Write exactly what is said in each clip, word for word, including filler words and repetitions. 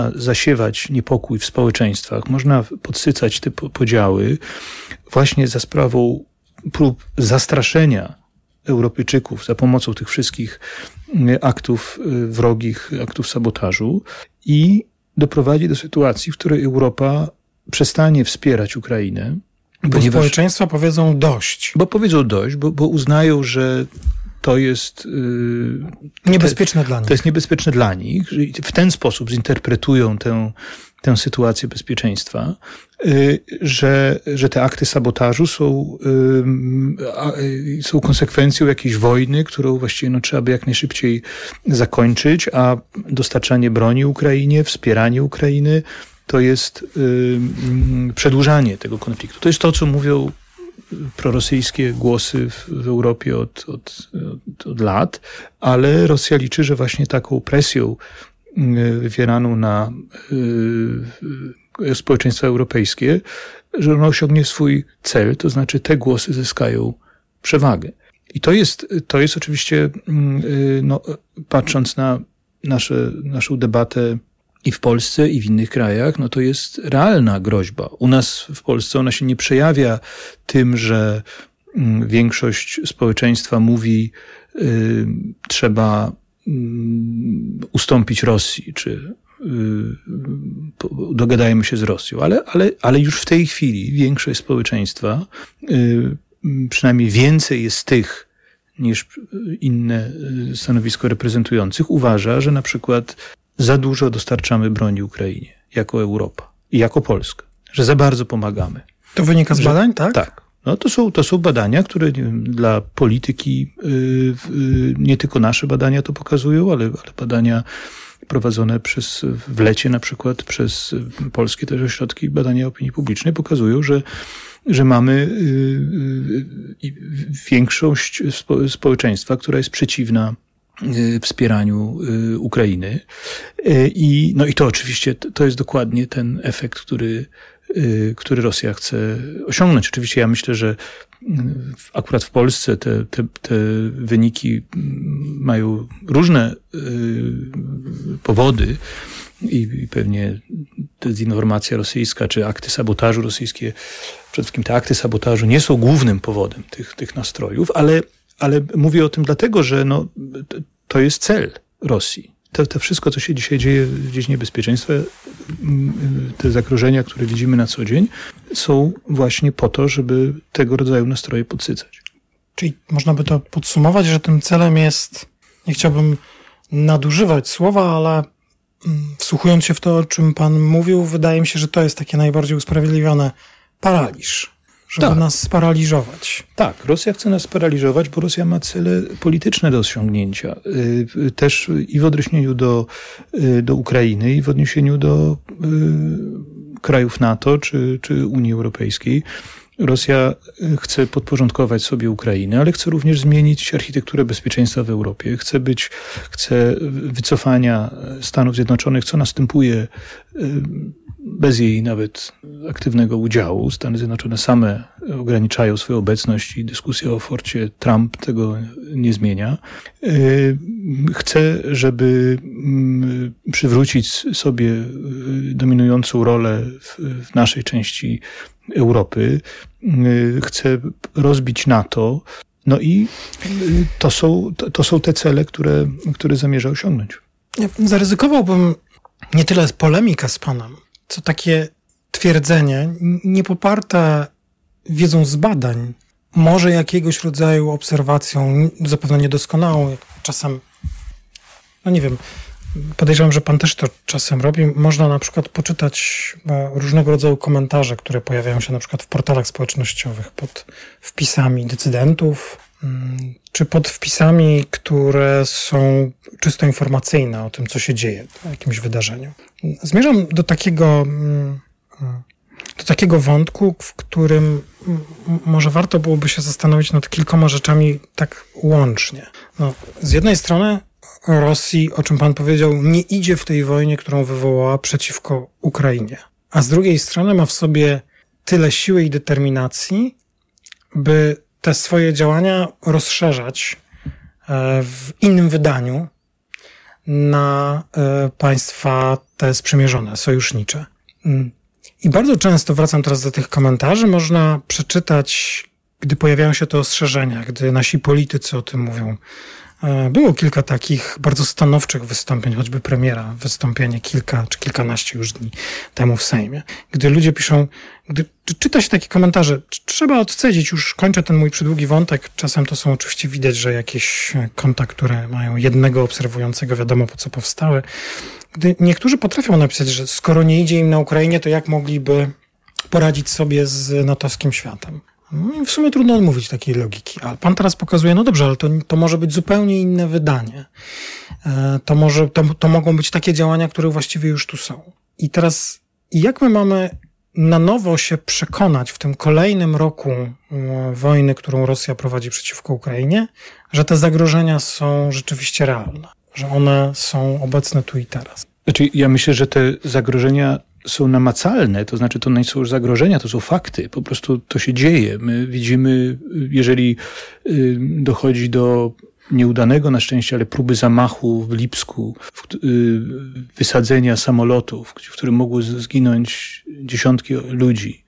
zasiewać niepokój w społeczeństwach, można podsycać te podziały właśnie za sprawą prób zastraszenia Europejczyków za pomocą tych wszystkich aktów wrogich, aktów sabotażu i doprowadzi do sytuacji, w której Europa przestanie wspierać Ukrainę. Bo ponieważ, społeczeństwa powiedzą dość. Bo powiedzą dość, bo, bo uznają, że to jest yy, niebezpieczne te, dla nich. To jest niebezpieczne dla nich. W ten sposób zinterpretują tę, tę sytuację bezpieczeństwa, yy, że, że te akty sabotażu są, yy, są konsekwencją jakiejś wojny, którą właściwie no, trzeba by jak najszybciej zakończyć, a dostarczanie broni Ukrainie, wspieranie Ukrainy to jest yy, przedłużanie tego konfliktu. To jest to, co mówią prorosyjskie głosy w, w Europie od, od, od, od lat, ale Rosja liczy, że właśnie taką presją wywieraną na y, społeczeństwa europejskie, że ono osiągnie swój cel, to znaczy te głosy zyskają przewagę. I to jest, to jest oczywiście, y, no, patrząc na nasze, naszą debatę i w Polsce, i w innych krajach, no to jest realna groźba. U nas w Polsce ona się nie przejawia tym, że większość społeczeństwa mówi, y, trzeba y, ustąpić Rosji, czy y, dogadajmy się z Rosją, ale, ale, ale już w tej chwili większość społeczeństwa, y, przynajmniej więcej jest tych, niż inne stanowisko reprezentujących, uważa, że na przykład za dużo dostarczamy broni Ukrainie, jako Europa i jako Polska, że za bardzo pomagamy. To wynika z że, badań, tak? Tak. No to są, to są badania, które nie wiem, dla polityki, yy, yy, nie tylko nasze badania to pokazują, ale, ale badania prowadzone przez, w lecie na przykład przez polskie też ośrodki badania opinii publicznej pokazują, że, że mamy yy, yy, większość spo, społeczeństwa, która jest przeciwna wspieraniu Ukrainy. I, no i to oczywiście, to jest dokładnie ten efekt, który, który Rosja chce osiągnąć. Oczywiście ja myślę, że akurat w Polsce te, te, te wyniki mają różne powody i, i pewnie dezinformacja rosyjska, czy akty sabotażu rosyjskie, przede wszystkim te akty sabotażu nie są głównym powodem tych, tych nastrojów, ale Ale mówię o tym dlatego, że no, to jest cel Rosji. To, to wszystko, co się dzisiaj dzieje w dziedzinie bezpieczeństwa, te zagrożenia, które widzimy na co dzień, są właśnie po to, żeby tego rodzaju nastroje podsycać. Czyli można by to podsumować, że tym celem jest, nie chciałbym nadużywać słowa, ale wsłuchując się w to, o czym pan mówił, wydaje mi się, że to jest takie najbardziej usprawiedliwione paraliż. Żeby tak. nas sparaliżować. Tak, Rosja chce nas sparaliżować, bo Rosja ma cele polityczne do osiągnięcia. Też i w odniesieniu do, do Ukrainy, i w odniesieniu do krajów NATO czy, czy Unii Europejskiej. Rosja chce podporządkować sobie Ukrainę, ale chce również zmienić architekturę bezpieczeństwa w Europie. Chce być, chce wycofania Stanów Zjednoczonych, co następuje bez jej nawet aktywnego udziału. Stany Zjednoczone same ograniczają swoją obecność i dyskusja o forcie Trump tego nie zmienia. Chce, żeby przywrócić sobie dominującą rolę w naszej części Europy. Chce rozbić NATO. No i to są, to, to są te cele, które, które zamierza osiągnąć. Ja zaryzykowałbym nie tyle polemikę z panem, co takie twierdzenie, niepoparte wiedzą z badań, może jakiegoś rodzaju obserwacją, zapewne niedoskonałą, jak czasem, no nie wiem, podejrzewam, że pan też to czasem robi. Można na przykład poczytać różnego rodzaju komentarze, które pojawiają się na przykład w portalach społecznościowych pod wpisami decydentów, czy pod wpisami, które są czysto informacyjne o tym, co się dzieje w jakimś wydarzeniu. Zmierzam do takiego, do takiego wątku, w którym może warto byłoby się zastanowić nad kilkoma rzeczami tak łącznie. No, z jednej strony Rosji, o czym pan powiedział, nie idzie w tej wojnie, którą wywołała przeciwko Ukrainie. A z drugiej strony ma w sobie tyle siły i determinacji, by te swoje działania rozszerzać w innym wydaniu na państwa te sprzymierzone, sojusznicze. I bardzo często, wracam teraz do tych komentarzy, można przeczytać, gdy pojawiają się te ostrzeżenia, gdy nasi politycy o tym mówią. Było kilka takich bardzo stanowczych wystąpień, choćby premiera, wystąpienie kilka czy kilkanaście już dni temu w Sejmie. Gdy ludzie piszą, gdy czyta się takie komentarze, trzeba odcedzić, już kończę ten mój przydługi wątek, czasem to są oczywiście widać, że jakieś konta, które mają jednego obserwującego, wiadomo po co powstały. Gdy niektórzy potrafią napisać, że skoro nie idzie im na Ukrainie, to jak mogliby poradzić sobie z natowskim światem? No, w sumie trudno odmówić takiej logiki. Ale pan teraz pokazuje, no dobrze, ale to, to może być zupełnie inne wydanie. To, może, to, to mogą być takie działania, które właściwie już tu są. I teraz jak my mamy na nowo się przekonać w tym kolejnym roku wojny, którą Rosja prowadzi przeciwko Ukrainie, że te zagrożenia są rzeczywiście realne, że one są obecne tu i teraz? Znaczy, ja myślę, że te zagrożenia są namacalne, to znaczy to nie są już zagrożenia, to są fakty. Po prostu to się dzieje. My widzimy, jeżeli dochodzi do nieudanego na szczęście, ale próby zamachu w Lipsku, w, wysadzenia samolotów, w którym mogło zginąć dziesiątki ludzi.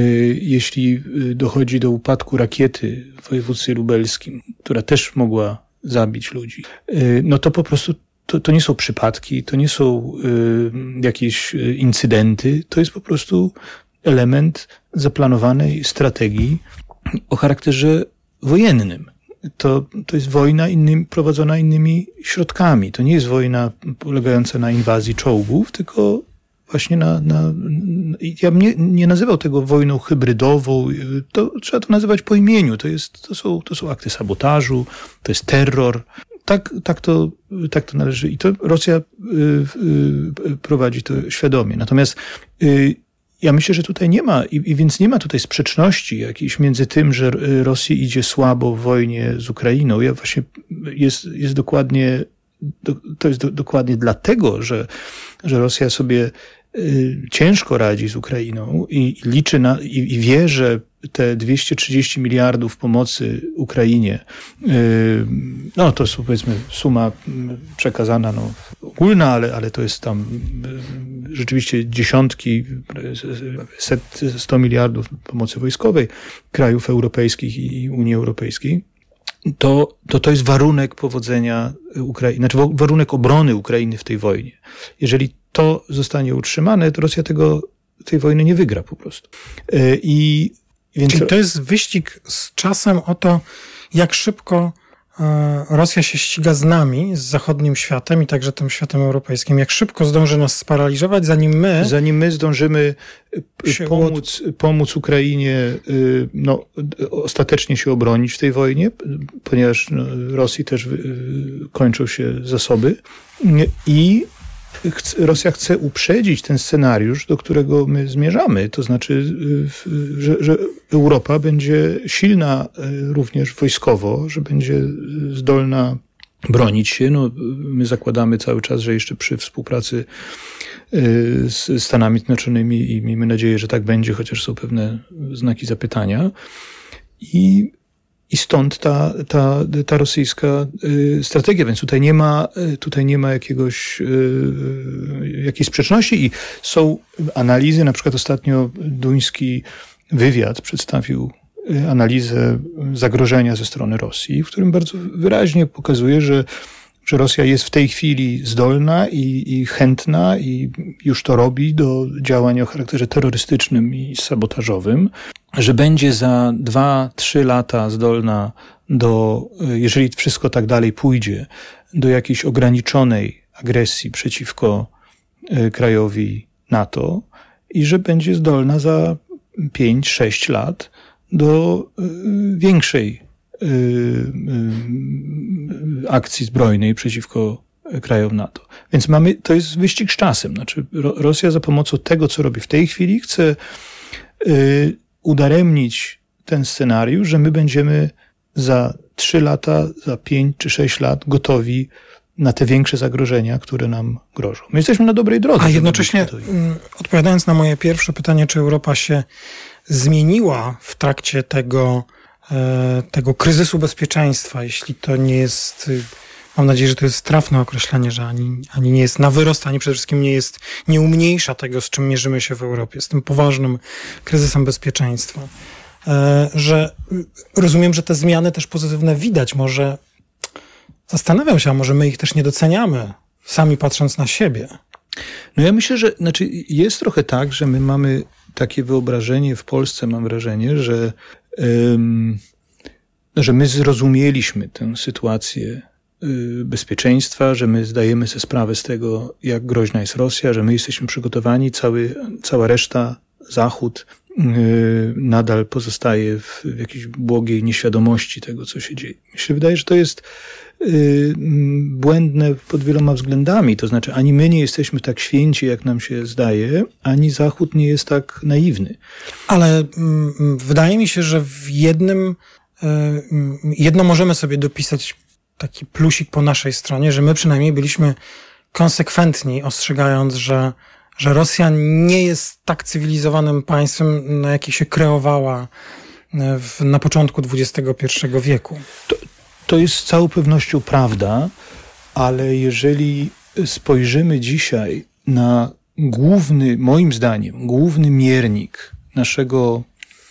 Jeśli dochodzi do upadku rakiety w województwie lubelskim, która też mogła zabić ludzi, no to po prostu To, to nie są przypadki, to nie są y, jakieś incydenty, to jest po prostu element zaplanowanej strategii o charakterze wojennym. To, to jest wojna innym, prowadzona innymi środkami. To nie jest wojna polegająca na inwazji czołgów, tylko właśnie na... na ja bym nie, nie nazywał tego wojną hybrydową, to trzeba to nazywać po imieniu. To, jest, to, są, to są akty sabotażu, to jest terror. Tak, tak, to, tak to należy. I to Rosja y, y, prowadzi to świadomie. Natomiast y, ja myślę, że tutaj nie ma, i, i więc nie ma tutaj sprzeczności jakiejś między tym, że Rosji idzie słabo w wojnie z Ukrainą. Ja właśnie jest, jest dokładnie, do, to jest do, dokładnie dlatego, że, że Rosja sobie y, ciężko radzi z Ukrainą i, i liczy na, i, i wie, że te dwieście trzydzieści miliardów pomocy Ukrainie, no to jest powiedzmy suma przekazana, no ogólna, ale, ale to jest tam rzeczywiście dziesiątki, set, sto miliardów pomocy wojskowej krajów europejskich i Unii Europejskiej. To, to to jest warunek powodzenia Ukrainy, znaczy warunek obrony Ukrainy w tej wojnie. Jeżeli to zostanie utrzymane, to Rosja tego, tej wojny nie wygra po prostu. I Więc... Czyli to jest wyścig z czasem o to, jak szybko Rosja się ściga z nami, z zachodnim światem i także tym światem europejskim. Jak szybko zdąży nas sparaliżować, zanim my... Zanim my zdążymy pomóc, od... pomóc Ukrainie no, ostatecznie się obronić w tej wojnie, ponieważ no, Rosji też kończą się zasoby i Rosja chce uprzedzić ten scenariusz, do którego my zmierzamy. To znaczy, że, że Europa będzie silna również wojskowo, że będzie zdolna bronić się. No, my zakładamy cały czas, że jeszcze przy współpracy z Stanami Zjednoczonymi i miejmy nadzieję, że tak będzie, chociaż są pewne znaki zapytania. I I stąd ta, ta, ta rosyjska strategia, więc tutaj nie ma, tutaj nie ma jakiegoś, jakiejś sprzeczności i są analizy, na przykład ostatnio duński wywiad przedstawił analizę zagrożenia ze strony Rosji, w którym bardzo wyraźnie pokazuje, że, że Rosja jest w tej chwili zdolna i, i chętna i już to robi do działań o charakterze terrorystycznym i sabotażowym, że będzie za dwa, trzy lata zdolna do, jeżeli wszystko tak dalej pójdzie, do jakiejś ograniczonej agresji przeciwko krajowi NATO i że będzie zdolna za pięć, sześć lat do większej akcji zbrojnej przeciwko krajom NATO. Więc mamy, to jest wyścig z czasem. Znaczy Rosja za pomocą tego, co robi w tej chwili, chce udaremnić ten scenariusz, że my będziemy za trzy lata, za pięć czy sześć lat gotowi na te większe zagrożenia, które nam grożą. My jesteśmy na dobrej drodze. A jednocześnie odpowiadając na moje pierwsze pytanie, czy Europa się zmieniła w trakcie tego, tego kryzysu bezpieczeństwa, jeśli to nie jest mam nadzieję, że to jest trafne określenie, że ani, ani nie jest na wyrost, ani przede wszystkim nie jest, nie umniejsza tego, z czym mierzymy się w Europie, z tym poważnym kryzysem bezpieczeństwa. Że rozumiem, że te zmiany też pozytywne widać. Może zastanawiam się, a może my ich też nie doceniamy, sami patrząc na siebie. No ja myślę, że znaczy jest trochę tak, że my mamy takie wyobrażenie w Polsce, mam wrażenie, że, um, że my zrozumieliśmy tę sytuację y, bezpieczeństwa, że my zdajemy sobie sprawę z tego, jak groźna jest Rosja, że my jesteśmy przygotowani, cały, cała reszta, Zachód y, nadal pozostaje w, w jakiejś błogiej nieświadomości tego, co się dzieje. Mi się wydaje, że to jest y, błędne pod wieloma względami. To znaczy, ani my nie jesteśmy tak święci, jak nam się zdaje, ani Zachód nie jest tak naiwny. Ale mm, wydaje mi się, że w jednym, y, jedno możemy sobie dopisać taki plusik po naszej stronie, że my przynajmniej byliśmy konsekwentni, ostrzegając, że że Rosja nie jest tak cywilizowanym państwem, na jakie się kreowała w, na początku dwudziestego pierwszego wieku. To, to jest z całą pewnością prawda, ale jeżeli spojrzymy dzisiaj na główny, moim zdaniem, główny miernik naszego,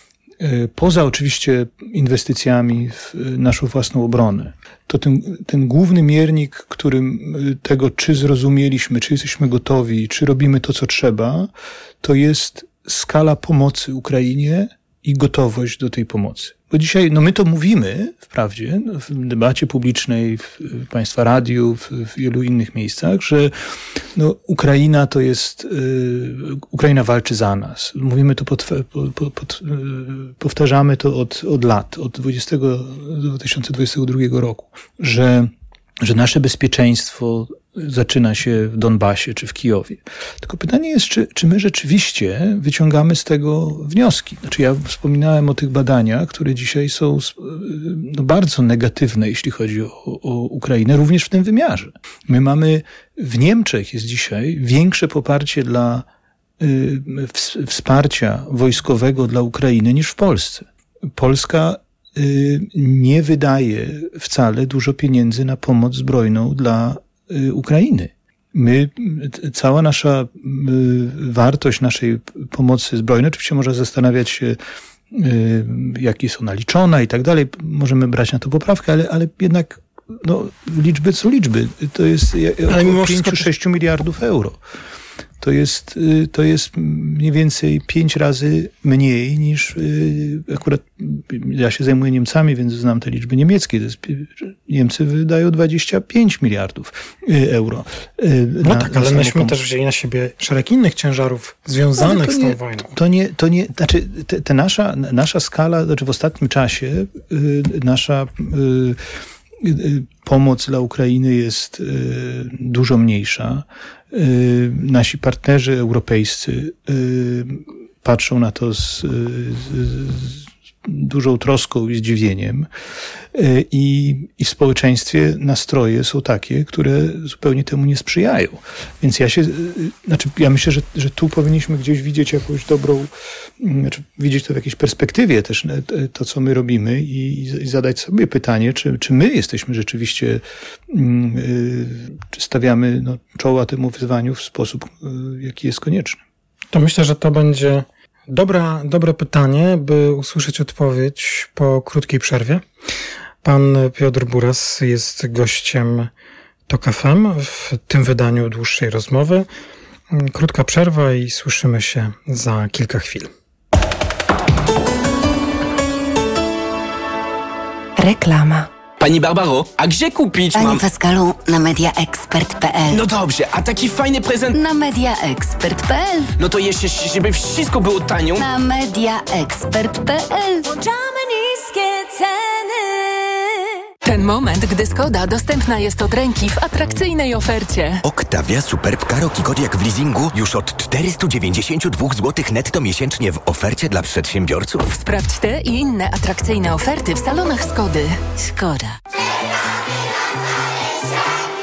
poza oczywiście inwestycjami w naszą własną obronę, to ten, ten główny miernik, którym tego, czy zrozumieliśmy, czy jesteśmy gotowi, czy robimy to, co trzeba, to jest skala pomocy Ukrainie i gotowość do tej pomocy. Bo dzisiaj, no my to mówimy, wprawdzie, w debacie publicznej, w państwa radiu, w, w wielu innych miejscach, że no, Ukraina to jest, yy, Ukraina walczy za nas. Mówimy to, pod, pod, pod, yy, powtarzamy to od, od lat, od dwudziestego, dwa tysiące dwudziestego drugiego roku, że, że nasze bezpieczeństwo zaczyna się w Donbasie czy w Kijowie. Tylko pytanie jest, czy, czy my rzeczywiście wyciągamy z tego wnioski. Znaczy ja wspominałem o tych badaniach, które dzisiaj są no, bardzo negatywne, jeśli chodzi o, o Ukrainę, również w tym wymiarze. My mamy, w Niemczech jest dzisiaj większe poparcie dla y, wsparcia wojskowego dla Ukrainy niż w Polsce. Polska y, nie wydaje wcale dużo pieniędzy na pomoc zbrojną dla Ukrainy. My, cała nasza wartość naszej pomocy zbrojnej, oczywiście można zastanawiać się, jak jest ona liczona i tak dalej, możemy brać na to poprawkę, ale, ale jednak no, liczby są liczby. To jest około pięć do sześciu miliardów euro. To jest, to jest mniej więcej pięć razy mniej niż, akurat ja się zajmuję Niemcami, więc znam te liczby niemieckie. To jest, Niemcy wydają dwadzieścia pięć miliardów euro. No na, tak, ale myśmy też wzięli na siebie szereg innych ciężarów związanych nie, z tą wojną. To nie, to nie, znaczy te, te nasza, nasza skala, znaczy w ostatnim czasie nasza pomoc dla Ukrainy jest dużo mniejsza. Nasi partnerzy europejscy patrzą na to z, z, z dużą troską i zdziwieniem i, i w społeczeństwie nastroje są takie, które zupełnie temu nie sprzyjają. Więc ja się, znaczy ja myślę, że, że tu powinniśmy gdzieś widzieć jakąś dobrą, znaczy widzieć to w jakiejś perspektywie też to, co my robimy i, i zadać sobie pytanie, czy, czy my jesteśmy rzeczywiście, czy stawiamy no, czoła temu wyzwaniu w sposób, jaki jest konieczny. To myślę, że to będzie Dobra, dobre pytanie, by usłyszeć odpowiedź po krótkiej przerwie. Pan Piotr Buras jest gościem Tok F M w tym wydaniu dłuższej rozmowy. Krótka przerwa i słyszymy się za kilka chwil. Reklama. Pani Barbaro, a gdzie kupić Panie mam... Pascalu, na mediaexpert kropka p l. No dobrze, a taki fajny prezent... Na mediaexpert kropka p l. No to jeszcze, żeby wszystko było tanio... Na mediaexpert kropka p l. Włączamy niskie ceny. Ten moment, gdy Skoda dostępna jest od ręki w atrakcyjnej ofercie. Octavia Superb Karoki Kodiaq w leasingu już od czterysta dziewięćdziesiąt dwa złote netto miesięcznie w ofercie dla przedsiębiorców. Sprawdź te i inne atrakcyjne oferty w salonach Skody. Skoda.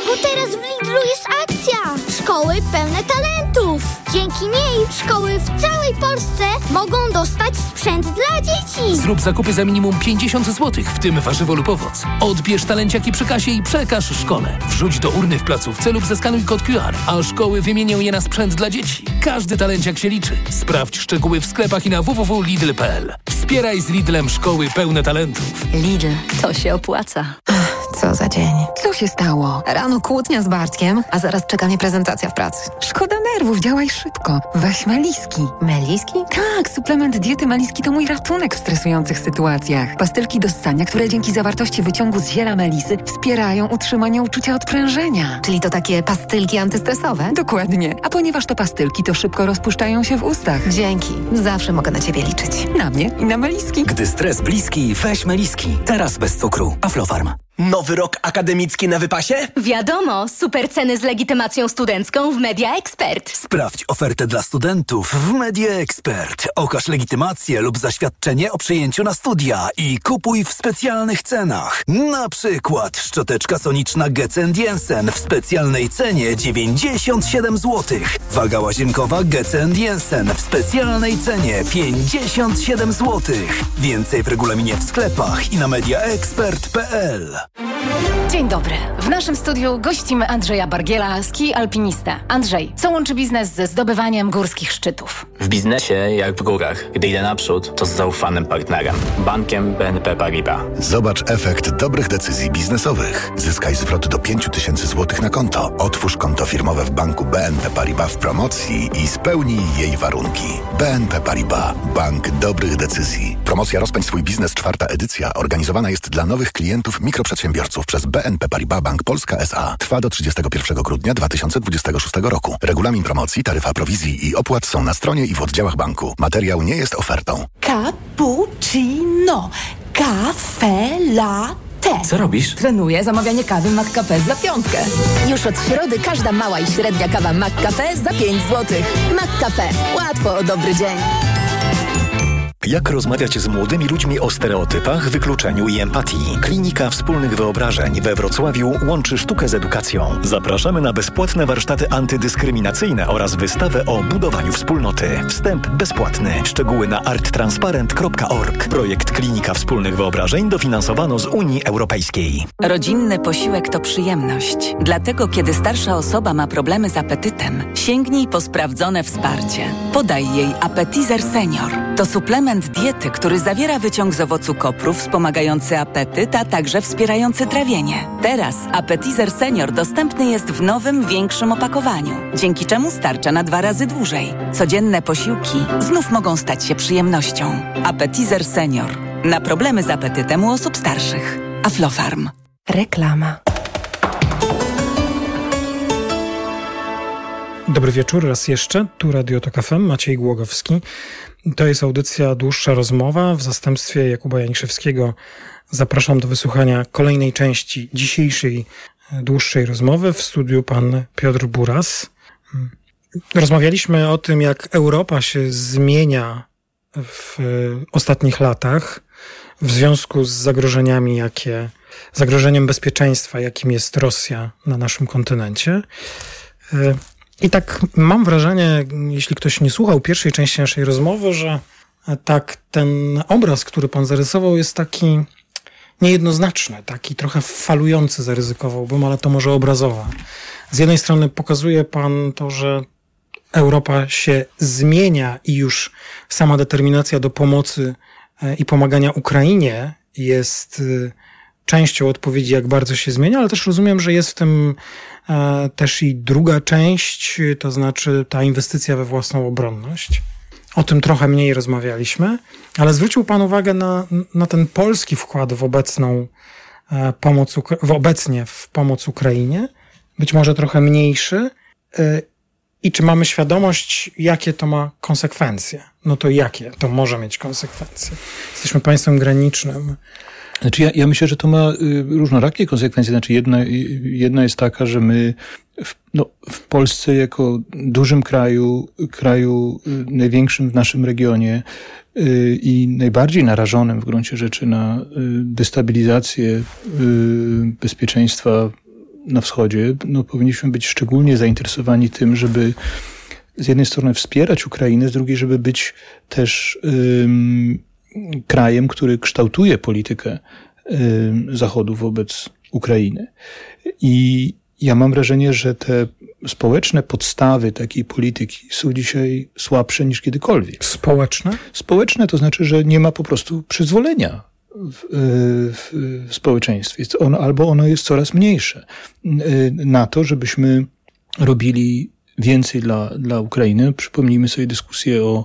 bo teraz w Lidlu jest akcja. Szkoły pełne talentów. Dzięki niej szkoły w całej Polsce mogą dostać sprzęt dla dzieci. Zrób zakupy za minimum pięćdziesiąt złotych, w tym warzywo lub owoc. Odbierz talentaki przy kasie i przekaż szkole. Wrzuć do urny w placówce lub zeskanuj kod Q R, a szkoły wymienią je na sprzęt dla dzieci. Każdy talenciak się liczy. Sprawdź szczegóły w sklepach i na w w w kropka lidl kropka p l. Wspieraj z Lidlem szkoły pełne talentów. Lidl, to się opłaca. Co za dzień. Co się stało? Rano kłótnia z Bartkiem, a zaraz czeka mnie prezentacja w pracy. Szkoda nerwów, działaj szybko. Weź Meliski. Meliski? Tak, suplement diety Meliski to mój ratunek w stresujących sytuacjach. Pastylki do ssania, które dzięki zawartości wyciągu z ziela melisy wspierają utrzymanie uczucia odprężenia. Czyli to takie pastylki antystresowe? Dokładnie. A ponieważ to pastylki, to szybko rozpuszczają się w ustach. Dzięki. Zawsze mogę na ciebie liczyć. Na mnie i na Meliski. Gdy stres bliski, weź Meliski. Teraz bez cukru. Aflofarm. Nowy rok akademicki na wypasie? Wiadomo, super ceny z legitymacją studencką w Media Expert. Sprawdź ofertę dla studentów w Media Expert. Okaż legitymację lub zaświadczenie o przyjęciu na studia i kupuj w specjalnych cenach. Na przykład szczoteczka soniczna Getz and Jensen w specjalnej cenie dziewięćdziesiąt siedem złotych. Waga łazienkowa Getz and Jensen w specjalnej cenie pięćdziesiąt siedem złotych. Więcej w regulaminie w sklepach i na media expert kropka p l. Dzień dobry. W naszym studiu gościmy Andrzeja Bargiela, ski alpinistę. Andrzej, co łączy biznes ze zdobywaniem górskich szczytów? W biznesie, jak w górach, gdy idę naprzód, to z zaufanym partnerem. Bankiem B N P Paribas. Zobacz efekt dobrych decyzji biznesowych. Zyskaj zwrot do pięć tysięcy złotych na konto. Otwórz konto firmowe w banku B N P Paribas w promocji i spełnij jej warunki. B N P Paribas. Bank dobrych decyzji. Promocja Rozpędź swój biznes, czwarta edycja, organizowana jest dla nowych klientów mikroprzedsiębiorców przez B N P Paribas Bank Polska S A. Trwa do trzydziestego pierwszego grudnia dwa tysiące dwudziestego szóstego roku. Regulamin promocji, taryfa prowizji i opłat są na stronie i w oddziałach banku. Materiał nie jest ofertą. Cappuccino. Cafe latte. Co robisz? Trenuję zamawianie kawy McCafe za piątkę. Już od środy każda mała i średnia kawa McCafe za pięć złotych. McCafe. Łatwo o dobry dzień. Jak rozmawiać z młodymi ludźmi o stereotypach, wykluczeniu i empatii? Klinika Wspólnych Wyobrażeń we Wrocławiu łączy sztukę z edukacją. Zapraszamy na bezpłatne warsztaty antydyskryminacyjne oraz wystawę o budowaniu wspólnoty. Wstęp bezpłatny. Szczegóły na art transparent kropka org. Projekt Klinika Wspólnych Wyobrażeń dofinansowano z Unii Europejskiej. Rodzinny posiłek to przyjemność. Dlatego, kiedy starsza osoba ma problemy z apetytem, sięgnij po sprawdzone wsparcie. Podaj jej Appetizer Senior. To suplement diety, który zawiera wyciąg z owocu kopru wspomagający apetyt, a także wspierający trawienie. Teraz Appetizer Senior dostępny jest w nowym, większym opakowaniu, dzięki czemu starcza na dwa razy dłużej. Codzienne posiłki znów mogą stać się przyjemnością. Appetizer Senior. Na problemy z apetytem u osób starszych. Aflofarm. Reklama. Dobry wieczór raz jeszcze. Tu Radio Tok F M, Maciej Głogowski. To jest audycja Dłuższa Rozmowa. W zastępstwie Jakuba Janiszewskiego zapraszam do wysłuchania kolejnej części dzisiejszej dłuższej rozmowy. W studiu pan Piotr Buras. Rozmawialiśmy o tym, jak Europa się zmienia w ostatnich latach w związku z zagrożeniami, jakie, zagrożeniem bezpieczeństwa, jakim jest Rosja na naszym kontynencie. I tak mam wrażenie, jeśli ktoś nie słuchał pierwszej części naszej rozmowy, że tak ten obraz, który pan zarysował, jest taki niejednoznaczny, taki trochę falujący, zaryzykowałbym, ale to może obrazowo. Z jednej strony pokazuje pan to, że Europa się zmienia i już sama determinacja do pomocy i pomagania Ukrainie jest częścią odpowiedzi, jak bardzo się zmienia, ale też rozumiem, że jest w tym e, też i druga część, to znaczy ta inwestycja we własną obronność. O tym trochę mniej rozmawialiśmy, ale zwrócił pan uwagę na, na ten polski wkład w obecną e, pomoc, w obecnie w pomoc Ukrainie, być może trochę mniejszy. E, I czy mamy świadomość, jakie to ma konsekwencje? No to jakie to może mieć konsekwencje? Jesteśmy państwem granicznym. Znaczy ja, ja myślę, że to ma różnorakie konsekwencje. Znaczy jedna, jedna jest taka, że my w, no, w Polsce jako dużym kraju, kraju największym w naszym regionie i najbardziej narażonym w gruncie rzeczy na destabilizację bezpieczeństwa na wschodzie, no powinniśmy być szczególnie zainteresowani tym, żeby z jednej strony wspierać Ukrainę, z drugiej, żeby być też ym, krajem, który kształtuje politykę ym, Zachodu wobec Ukrainy. I ja mam wrażenie, że te społeczne podstawy takiej polityki są dzisiaj słabsze niż kiedykolwiek. Społeczne? Społeczne to znaczy, że nie ma po prostu przyzwolenia w, w, w społeczeństwie. Ono, albo ono jest coraz mniejsze na to, żebyśmy robili więcej dla, dla Ukrainy. Przypomnijmy sobie dyskusję o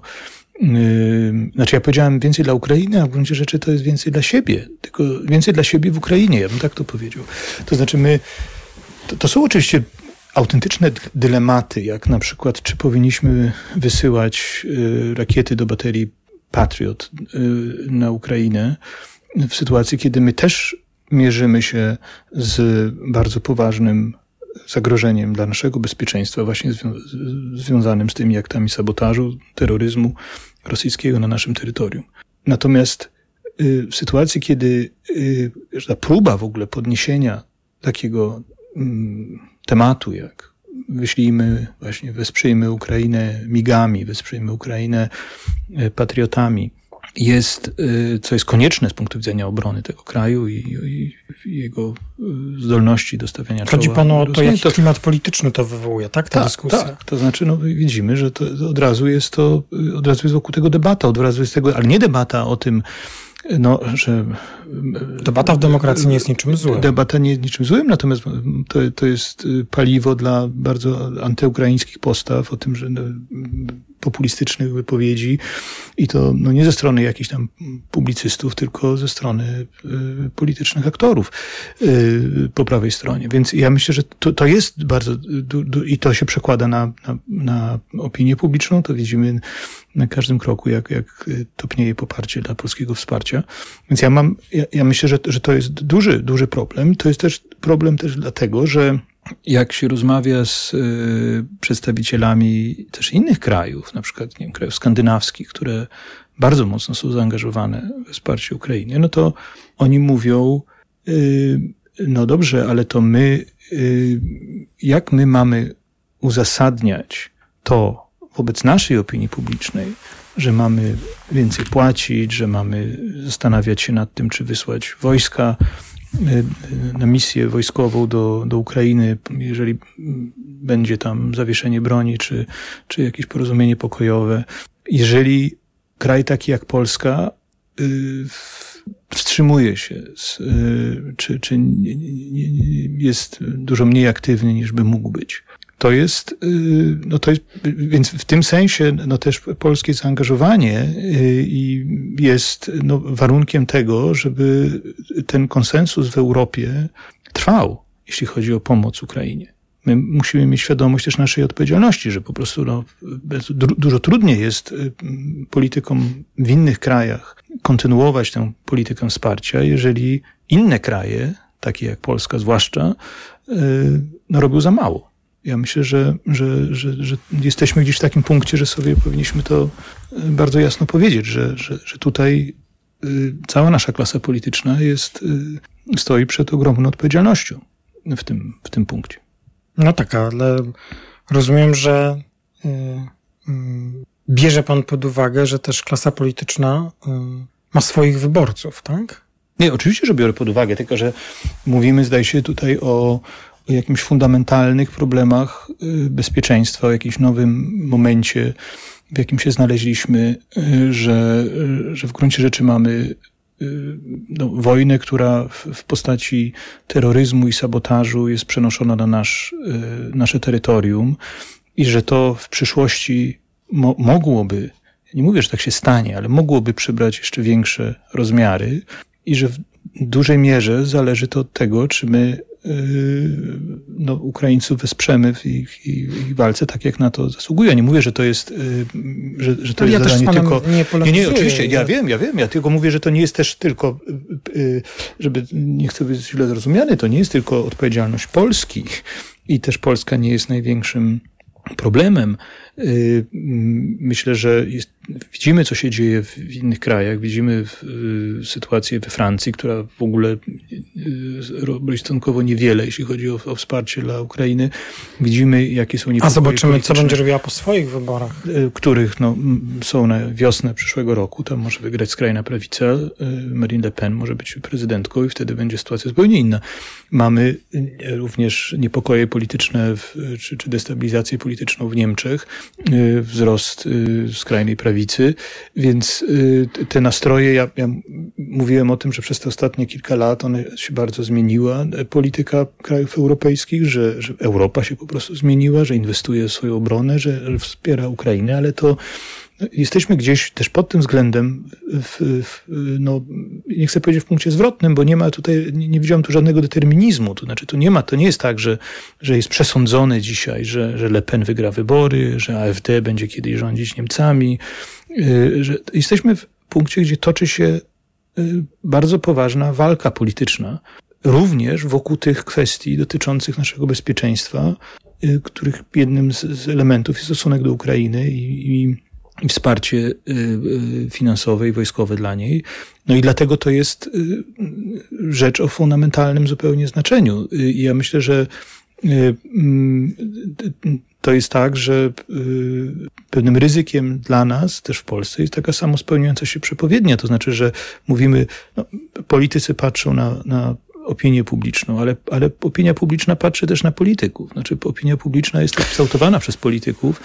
Yy, znaczy ja powiedziałem więcej dla Ukrainy, a w gruncie rzeczy to jest więcej dla siebie. Tylko więcej dla siebie w Ukrainie, ja bym tak to powiedział. To znaczy my, to, to są oczywiście autentyczne dylematy, jak na przykład, czy powinniśmy wysyłać y, rakiety do baterii Patriot y, na Ukrainę w sytuacji, kiedy my też mierzymy się z bardzo poważnym zagrożeniem dla naszego bezpieczeństwa, właśnie zwią- związanym z tymi aktami sabotażu, terroryzmu rosyjskiego na naszym terytorium. Natomiast y, w sytuacji, kiedy y, ta próba w ogóle podniesienia takiego y, tematu, jak wyślijmy, właśnie wesprzyjmy Ukrainę migami, wesprzyjmy Ukrainę y, patriotami, jest, co jest konieczne z punktu widzenia obrony tego kraju i, i, i jego zdolności do stawiania czoła. Chodzi panu o to, jaki to, klimat polityczny to wywołuje, tak? Ta tak, dyskusja. Tak, to znaczy, no widzimy, że to od razu jest to, od razu jest wokół tego debata, od razu jest tego, ale nie debata o tym, no, że... Debata w demokracji nie jest niczym złym. Debata nie jest niczym złym, natomiast to, to jest paliwo dla bardzo antyukraińskich postaw, o tym, że no, populistycznych wypowiedzi i to no, nie ze strony jakichś tam publicystów, tylko ze strony y, politycznych aktorów y, po prawej stronie. Więc ja myślę, że to, to jest bardzo du, du, i to się przekłada na, na, na opinię publiczną. To widzimy na każdym kroku, jak, jak topnieje poparcie dla polskiego wsparcia. Więc ja mam, ja, ja myślę, że, że to jest duży, duży problem. To jest też problem też dlatego, że jak się rozmawia z y, przedstawicielami też innych krajów, na przykład nie wiem, krajów skandynawskich, które bardzo mocno są zaangażowane we wsparcie Ukrainy, no to oni mówią, y, no dobrze, ale to my, y, jak my mamy uzasadniać to wobec naszej opinii publicznej, że mamy więcej płacić, że mamy zastanawiać się nad tym, czy wysłać wojska na misję wojskową do, do Ukrainy, jeżeli będzie tam zawieszenie broni, czy, czy jakieś porozumienie pokojowe. Jeżeli kraj taki jak Polska y, wstrzymuje się, z, y, czy, czy nie, nie, jest dużo mniej aktywny niż by mógł być. To jest, no to jest, więc w tym sensie, no też polskie zaangażowanie i jest no, warunkiem tego, żeby ten konsensus w Europie trwał, jeśli chodzi o pomoc Ukrainie. My musimy mieć świadomość też naszej odpowiedzialności, że po prostu no, dużo trudniej jest politykom w innych krajach kontynuować tę politykę wsparcia, jeżeli inne kraje, takie jak Polska zwłaszcza, no, robią za mało. Ja myślę, że, że, że, że jesteśmy gdzieś w takim punkcie, że sobie powinniśmy to bardzo jasno powiedzieć, że, że, że tutaj cała nasza klasa polityczna jest, stoi przed ogromną odpowiedzialnością w tym, w tym punkcie. No tak, ale rozumiem, że y, y, bierze pan pod uwagę, że też klasa polityczna y, ma swoich wyborców, tak? Nie, oczywiście, że biorę pod uwagę, tylko że mówimy, zdaje się, tutaj o o jakimś fundamentalnych problemach bezpieczeństwa, o jakimś nowym momencie, w jakim się znaleźliśmy, że, że w gruncie rzeczy mamy no, wojnę, która w, w postaci terroryzmu i sabotażu jest przenoszona na nasz, nasze terytorium i że to w przyszłości mo- mogłoby, nie mówię, że tak się stanie, ale mogłoby przybrać jeszcze większe rozmiary i że w dużej mierze zależy to od tego, czy my no, Ukraińców wesprzemy w ich, ich walce tak, jak na to zasługują. Ja nie mówię, że to jest, że, że to ja jest zadanie tylko... Nie, nie, nie, oczywiście, ja wiem, ja wiem. Ja tylko mówię, że to nie jest też tylko, żeby nie chcę być źle zrozumiany, to nie jest tylko odpowiedzialność Polski i też Polska nie jest największym problemem Myślę, że jest, widzimy, co się dzieje w innych krajach. Widzimy sytuację we Francji, która w ogóle robi stosunkowo niewiele, jeśli chodzi o, o wsparcie dla Ukrainy. Widzimy, jakie są niepokoje A zobaczymy, polityczne, co będzie robiła po swoich wyborach. Których no, są na wiosnę przyszłego roku. Tam może wygrać skrajna prawica. Marine Le Pen może być prezydentką i wtedy będzie sytuacja zupełnie inna. Mamy również niepokoje polityczne w, czy, czy destabilizację polityczną w Niemczech, wzrost skrajnej prawicy, więc te nastroje, ja, ja mówiłem o tym, że przez te ostatnie kilka lat one się bardzo zmieniła, polityka krajów europejskich, że, że Europa się po prostu zmieniła, że inwestuje w swoją obronę, że, że wspiera Ukrainę, ale to jesteśmy gdzieś też pod tym względem, w, w, no, nie chcę powiedzieć w punkcie zwrotnym, bo nie ma tutaj, nie, nie widziałem tu żadnego determinizmu. To znaczy, to nie ma, to nie jest tak, że, że jest przesądzone dzisiaj, że, że Le Pen wygra wybory, że A F D będzie kiedyś rządzić Niemcami, że jesteśmy w punkcie, gdzie toczy się bardzo poważna walka polityczna, również wokół tych kwestii dotyczących naszego bezpieczeństwa, których jednym z, z elementów jest stosunek do Ukrainy i, i i wsparcie finansowe i wojskowe dla niej. No i dlatego to jest rzecz o fundamentalnym zupełnie znaczeniu. I ja myślę, że to jest tak, że pewnym ryzykiem dla nas, też w Polsce, jest taka samo spełniająca się przepowiednia. To znaczy, że mówimy, no, politycy patrzą na, na opinię publiczną, ale, ale opinia publiczna patrzy też na polityków. Znaczy, opinia publiczna jest kształtowana przez polityków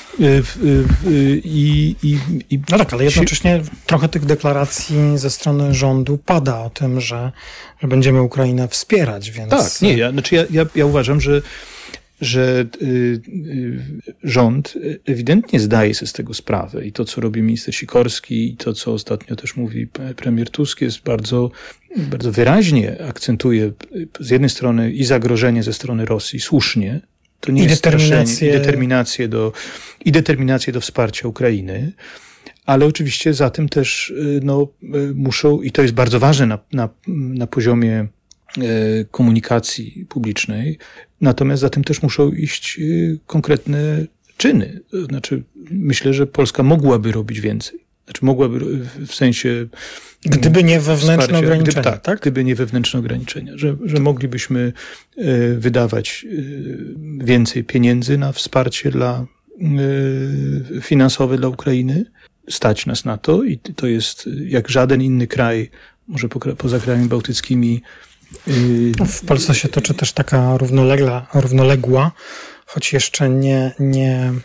i, i, i no tak, ale jednocześnie trochę tych deklaracji ze strony rządu pada o tym, że, że będziemy Ukrainę wspierać, więc... Tak, nie, ja, znaczy ja, ja, ja uważam, że że y, y, rząd ewidentnie zdaje sobie z tego sprawę i to, co robi minister Sikorski i to, co ostatnio też mówi premier Tusk, jest bardzo, bardzo wyraźnie akcentuje z jednej strony i zagrożenie ze strony Rosji, słusznie, to nie I jest determinację. I determinację do, i determinację do wsparcia Ukrainy, ale oczywiście za tym też no, muszą, i to jest bardzo ważne na, na, na poziomie komunikacji publicznej, natomiast za tym też muszą iść konkretne czyny. To znaczy, myślę, że Polska mogłaby robić więcej. Znaczy, mogłaby w sensie... Gdyby nie wewnętrzne wsparcia, ograniczenia, gdyby, tak, tak? Gdyby nie wewnętrzne ograniczenia, że, że moglibyśmy wydawać więcej pieniędzy na wsparcie dla, finansowe dla Ukrainy. Stać nas na to i to jest jak żaden inny kraj, może poza krajami bałtyckimi. W Polsce się toczy też taka równoległa, równoległa choć jeszcze nie, nie,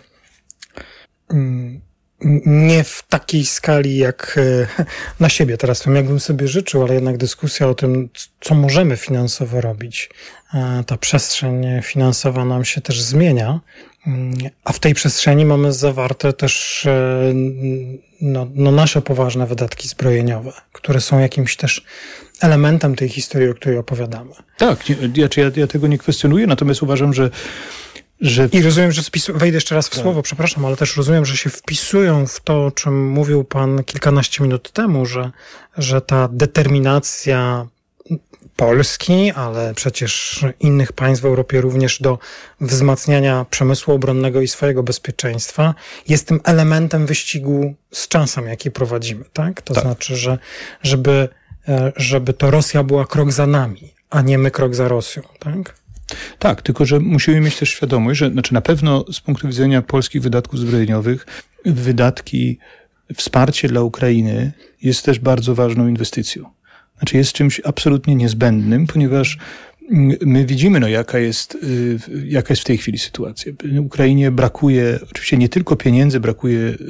nie w takiej skali jak na siebie teraz, tym jakbym sobie życzył, ale jednak dyskusja o tym, co możemy finansowo robić. Ta przestrzeń finansowa nam się też zmienia, a w tej przestrzeni mamy zawarte też no, no nasze poważne wydatki zbrojeniowe, które są jakimś też elementem tej historii, o której opowiadamy. Tak, ja, ja, ja tego nie kwestionuję, natomiast uważam, że Że... I rozumiem, że spisu... wejdę jeszcze raz w tak. słowo, przepraszam, ale też rozumiem, że się wpisują w to, o czym mówił pan kilkanaście minut temu, że, że ta determinacja Polski, ale przecież innych państw w Europie również do wzmacniania przemysłu obronnego i swojego bezpieczeństwa jest tym elementem wyścigu z czasem, jaki prowadzimy, tak? To tak. znaczy, że żeby, żeby to Rosja była krok za nami, a nie my krok za Rosją, tak? Tak, tylko że musimy mieć też świadomość, że znaczy na pewno z punktu widzenia polskich wydatków zbrojeniowych wydatki, wsparcie dla Ukrainy jest też bardzo ważną inwestycją. Znaczy jest czymś absolutnie niezbędnym, ponieważ my widzimy, no, jaka jest, jaka jest w tej chwili sytuacja. Ukrainie brakuje oczywiście nie tylko pieniędzy, brakuje yy,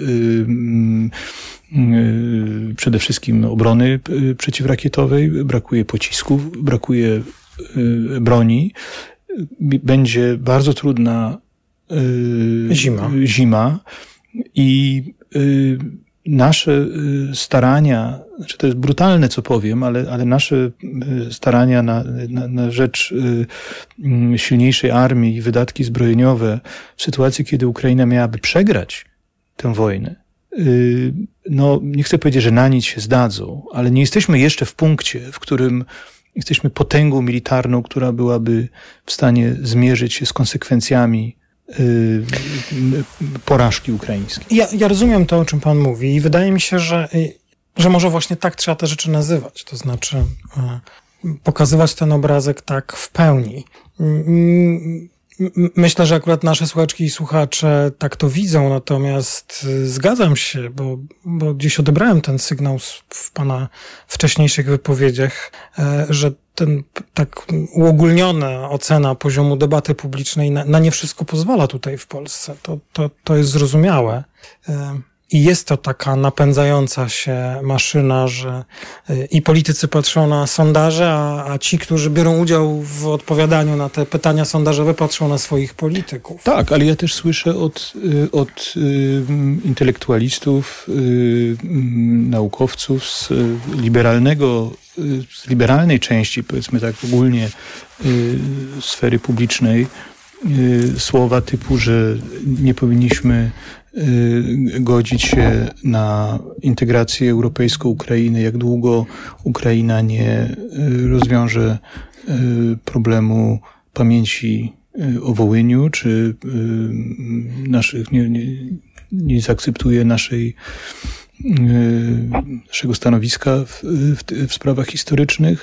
yy, przede wszystkim obrony przeciwrakietowej, brakuje pocisków, brakuje broni. Będzie bardzo trudna yy, zima. zima i yy, nasze starania, znaczy to jest brutalne, co powiem, ale, ale nasze starania na, na, na rzecz yy, silniejszej armii i wydatki zbrojeniowe w sytuacji, kiedy Ukraina miałaby przegrać tę wojnę, yy, no nie chcę powiedzieć, że na nic się zdadzą, ale nie jesteśmy jeszcze w punkcie, w którym jesteśmy potęgą militarną, która byłaby w stanie zmierzyć się z konsekwencjami porażki ukraińskiej. Ja, ja rozumiem to, o czym pan mówi i wydaje mi się, że, że może właśnie tak trzeba te rzeczy nazywać, to znaczy pokazywać ten obrazek tak w pełni. Myślę, że akurat nasze słuchaczki i słuchacze tak to widzą, natomiast zgadzam się, bo, bo gdzieś odebrałem ten sygnał w pana wcześniejszych wypowiedziach, że ten tak uogólniona ocena poziomu debaty publicznej na, na nie wszystko pozwala tutaj w Polsce. To, to, to jest zrozumiałe. I jest to taka napędzająca się maszyna, że i politycy patrzą na sondaże, a, a ci, którzy biorą udział w odpowiadaniu na te pytania sondażowe, patrzą na swoich polityków. Tak, ale ja też słyszę od, od intelektualistów, naukowców z liberalnego, z liberalnej części, powiedzmy tak ogólnie, sfery publicznej, słowa typu, że nie powinniśmy godzić się na integrację europejską Ukrainy, jak długo Ukraina nie rozwiąże problemu pamięci o Wołyniu, czy naszych, nie, nie, nie zaakceptuje naszej, naszego stanowiska w, w, w sprawach historycznych.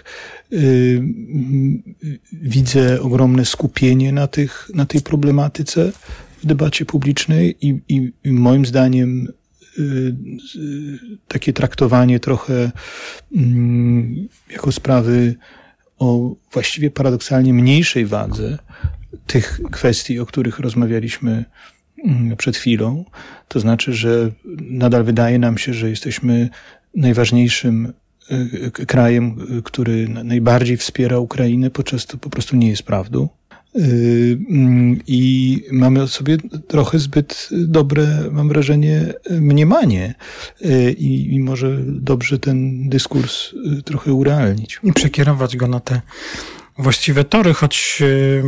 Widzę ogromne skupienie na, tych, na tej problematyce w debacie publicznej i, i, i moim zdaniem y, y, takie traktowanie trochę y, jako sprawy o właściwie paradoksalnie mniejszej wadze tych kwestii, o których rozmawialiśmy y, przed chwilą. To znaczy, że nadal wydaje nam się, że jesteśmy najważniejszym y, krajem, y, który najbardziej wspiera Ukrainę, podczas to po prostu nie jest prawdą. I mamy o sobie trochę zbyt dobre, mam wrażenie, mniemanie i, i może dobrze ten dyskurs trochę urealnić. I przekierować go na te właściwe tory, choć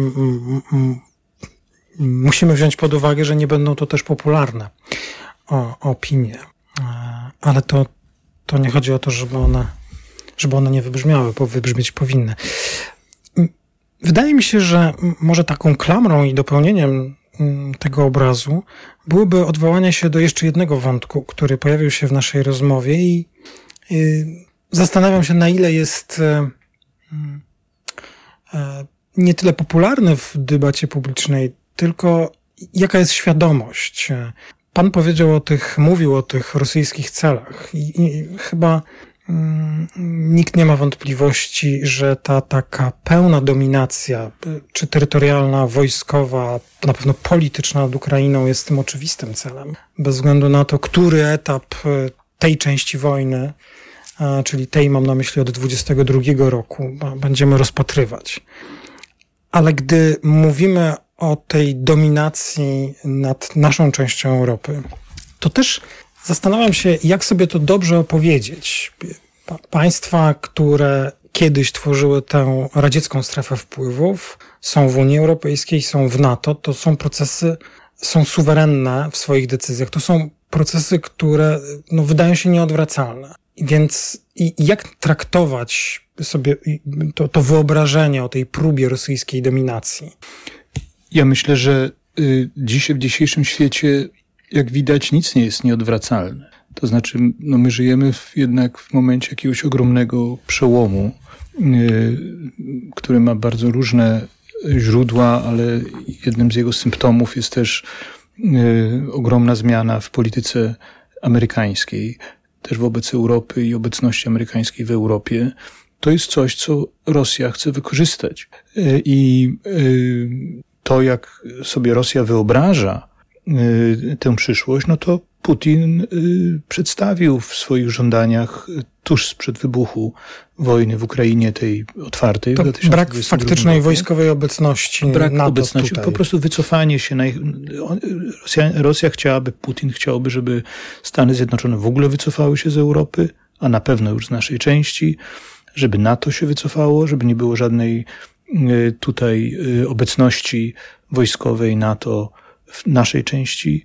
musimy wziąć pod uwagę, że nie będą to też popularne opinie. Ale to, to nie chodzi o to, żeby one, żeby one nie wybrzmiały, bo wybrzmieć powinny. Wydaje mi się, że może taką klamrą i dopełnieniem tego obrazu byłoby odwołanie się do jeszcze jednego wątku, który pojawił się w naszej rozmowie i zastanawiam się, na ile jest nie tyle popularny w debacie publicznej, tylko jaka jest świadomość. Pan powiedział o tych, mówił o tych rosyjskich celach i, i chyba nikt nie ma wątpliwości, że ta taka pełna dominacja, czy terytorialna, wojskowa, na pewno polityczna nad Ukrainą jest tym oczywistym celem. Bez względu na to, który etap tej części wojny, czyli tej mam na myśli od dwudziestego drugiego roku, będziemy rozpatrywać. Ale gdy mówimy o tej dominacji nad naszą częścią Europy, to też zastanawiam się, jak sobie to dobrze opowiedzieć. Pa- państwa, które kiedyś tworzyły tę radziecką strefę wpływów, są w Unii Europejskiej, są w NATO, to są procesy, są suwerenne w swoich decyzjach. To są procesy, które no, wydają się nieodwracalne. Więc i, jak traktować sobie to, to wyobrażenie o tej próbie rosyjskiej dominacji? Ja myślę, że y, dzisiaj w dzisiejszym świecie, jak widać, nic nie jest nieodwracalne. To znaczy, no my żyjemy w, jednak w momencie jakiegoś ogromnego przełomu, yy, który ma bardzo różne źródła, ale jednym z jego symptomów jest też yy, ogromna zmiana w polityce amerykańskiej, też wobec Europy i obecności amerykańskiej w Europie. To jest coś, co Rosja chce wykorzystać. Yy, I yy, to, jak sobie Rosja wyobraża tę przyszłość, no to Putin przedstawił w swoich żądaniach tuż sprzed wybuchu wojny w Ukrainie, tej otwartej. To brak faktycznej wojskowej obecności. Brak NATO obecności, tutaj. Po prostu wycofanie się. Na ich, Rosja, Rosja chciałaby, Putin chciałby, żeby Stany Zjednoczone w ogóle wycofały się z Europy, a na pewno już z naszej części, żeby NATO się wycofało, żeby nie było żadnej tutaj obecności wojskowej NATO w naszej części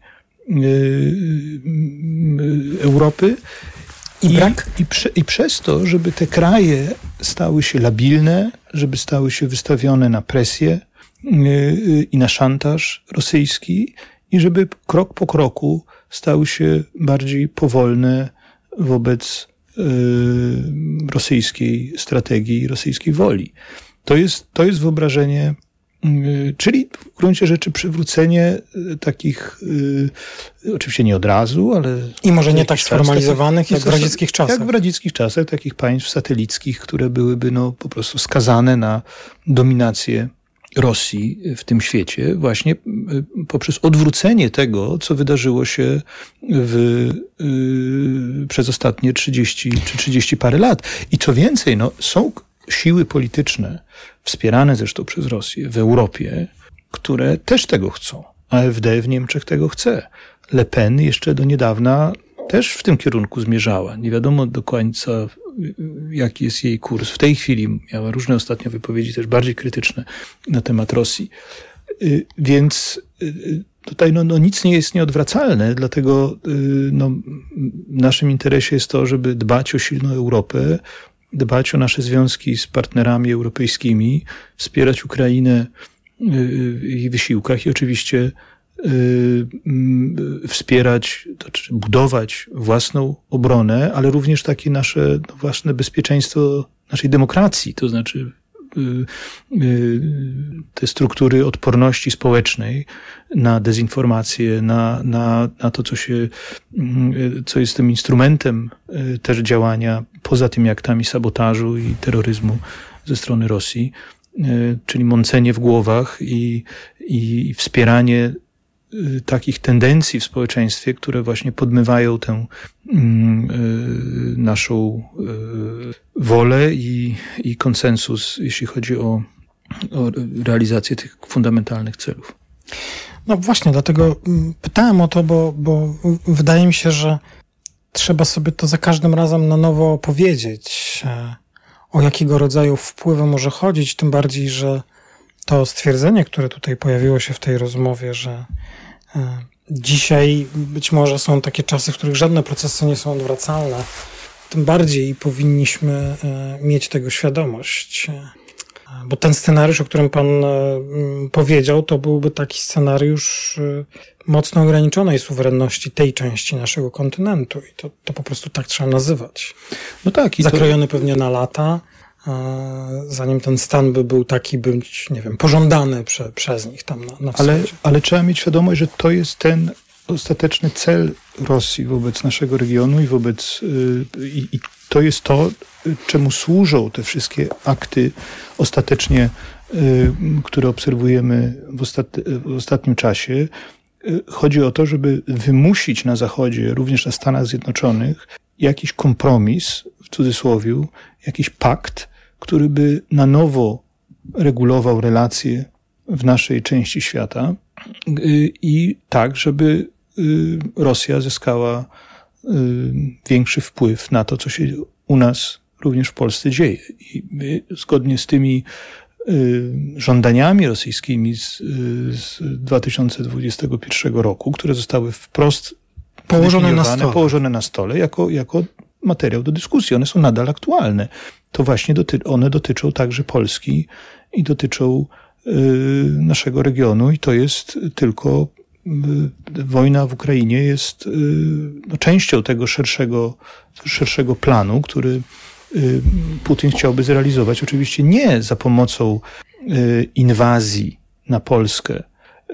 Europy i, brak, i, prze, i przez to, żeby te kraje stały się labilne, żeby stały się wystawione na presję i na szantaż rosyjski i żeby krok po kroku stały się bardziej powolne wobec rosyjskiej strategii, rosyjskiej woli. To jest, to jest wyobrażenie, czyli w gruncie rzeczy przywrócenie takich, oczywiście nie od razu, ale... I może nie tak sformalizowanych jak w radzieckich czasach. Jak w radzieckich czasach, takich państw satelickich, które byłyby no, po prostu skazane na dominację Rosji w tym świecie właśnie poprzez odwrócenie tego, co wydarzyło się w, yy, przez ostatnie trzydzieści czy trzydzieści parę lat. I co więcej, no, są siły polityczne, wspierane zresztą przez Rosję w Europie, które też tego chcą. A A F D w Niemczech tego chce. Le Pen jeszcze do niedawna też w tym kierunku zmierzała. Nie wiadomo do końca, jaki jest jej kurs. W tej chwili miała różne ostatnio wypowiedzi, też bardziej krytyczne na temat Rosji. Więc tutaj no, no nic nie jest nieodwracalne, dlatego no, w naszym interesie jest to, żeby dbać o silną Europę, dbać o nasze związki z partnerami europejskimi, wspierać Ukrainę w jej wysiłkach i oczywiście wspierać, to znaczy budować własną obronę, ale również takie nasze no, własne bezpieczeństwo naszej demokracji, to znaczy te struktury odporności społecznej na dezinformację, na, na, na to, co się, co jest tym instrumentem też działania poza tymi aktami sabotażu i terroryzmu ze strony Rosji, czyli mącenie w głowach i, i wspieranie takich tendencji w społeczeństwie, które właśnie podmywają tę y, naszą y, wolę i, i konsensus, jeśli chodzi o, o realizację tych fundamentalnych celów. No właśnie, dlatego pytałem o to, bo, bo wydaje mi się, że trzeba sobie to za każdym razem na nowo opowiedzieć, o jakiego rodzaju wpływy może chodzić, tym bardziej, że to stwierdzenie, które tutaj pojawiło się w tej rozmowie, że dzisiaj być może są takie czasy, w których żadne procesy nie są odwracalne, tym bardziej powinniśmy mieć tego świadomość. Bo ten scenariusz, o którym pan powiedział, to byłby taki scenariusz mocno ograniczonej suwerenności tej części naszego kontynentu i to, to po prostu tak trzeba nazywać. No tak. I Zakrojony to... pewnie na lata, zanim ten stan by był taki, być, nie wiem, pożądany prze, przez nich tam na, na wschodzie. Ale, ale trzeba mieć świadomość, że to jest ten ostateczny cel Rosji wobec naszego regionu i wobec yy, i to jest to, czemu służą te wszystkie akty ostatecznie, yy, które obserwujemy w, ostat, w ostatnim czasie. Yy, chodzi o to, żeby wymusić na Zachodzie, również na Stanach Zjednoczonych, jakiś kompromis, w cudzysłowie, jakiś pakt, który by na nowo regulował relacje w naszej części świata i tak, żeby Rosja zyskała większy wpływ na to, co się u nas, również w Polsce, dzieje. I my, zgodnie z tymi żądaniami rosyjskimi z, z dwa tysiące dwudziestego pierwszego roku, które zostały wprost położone na stole, położone na stole jako, jako materiał do dyskusji. One są nadal aktualne. To właśnie doty- one dotyczą także Polski i dotyczą y, naszego regionu i to jest tylko y, wojna w Ukrainie jest y, no, częścią tego szerszego, szerszego planu, który y, Putin chciałby zrealizować. Oczywiście nie za pomocą y, inwazji na Polskę,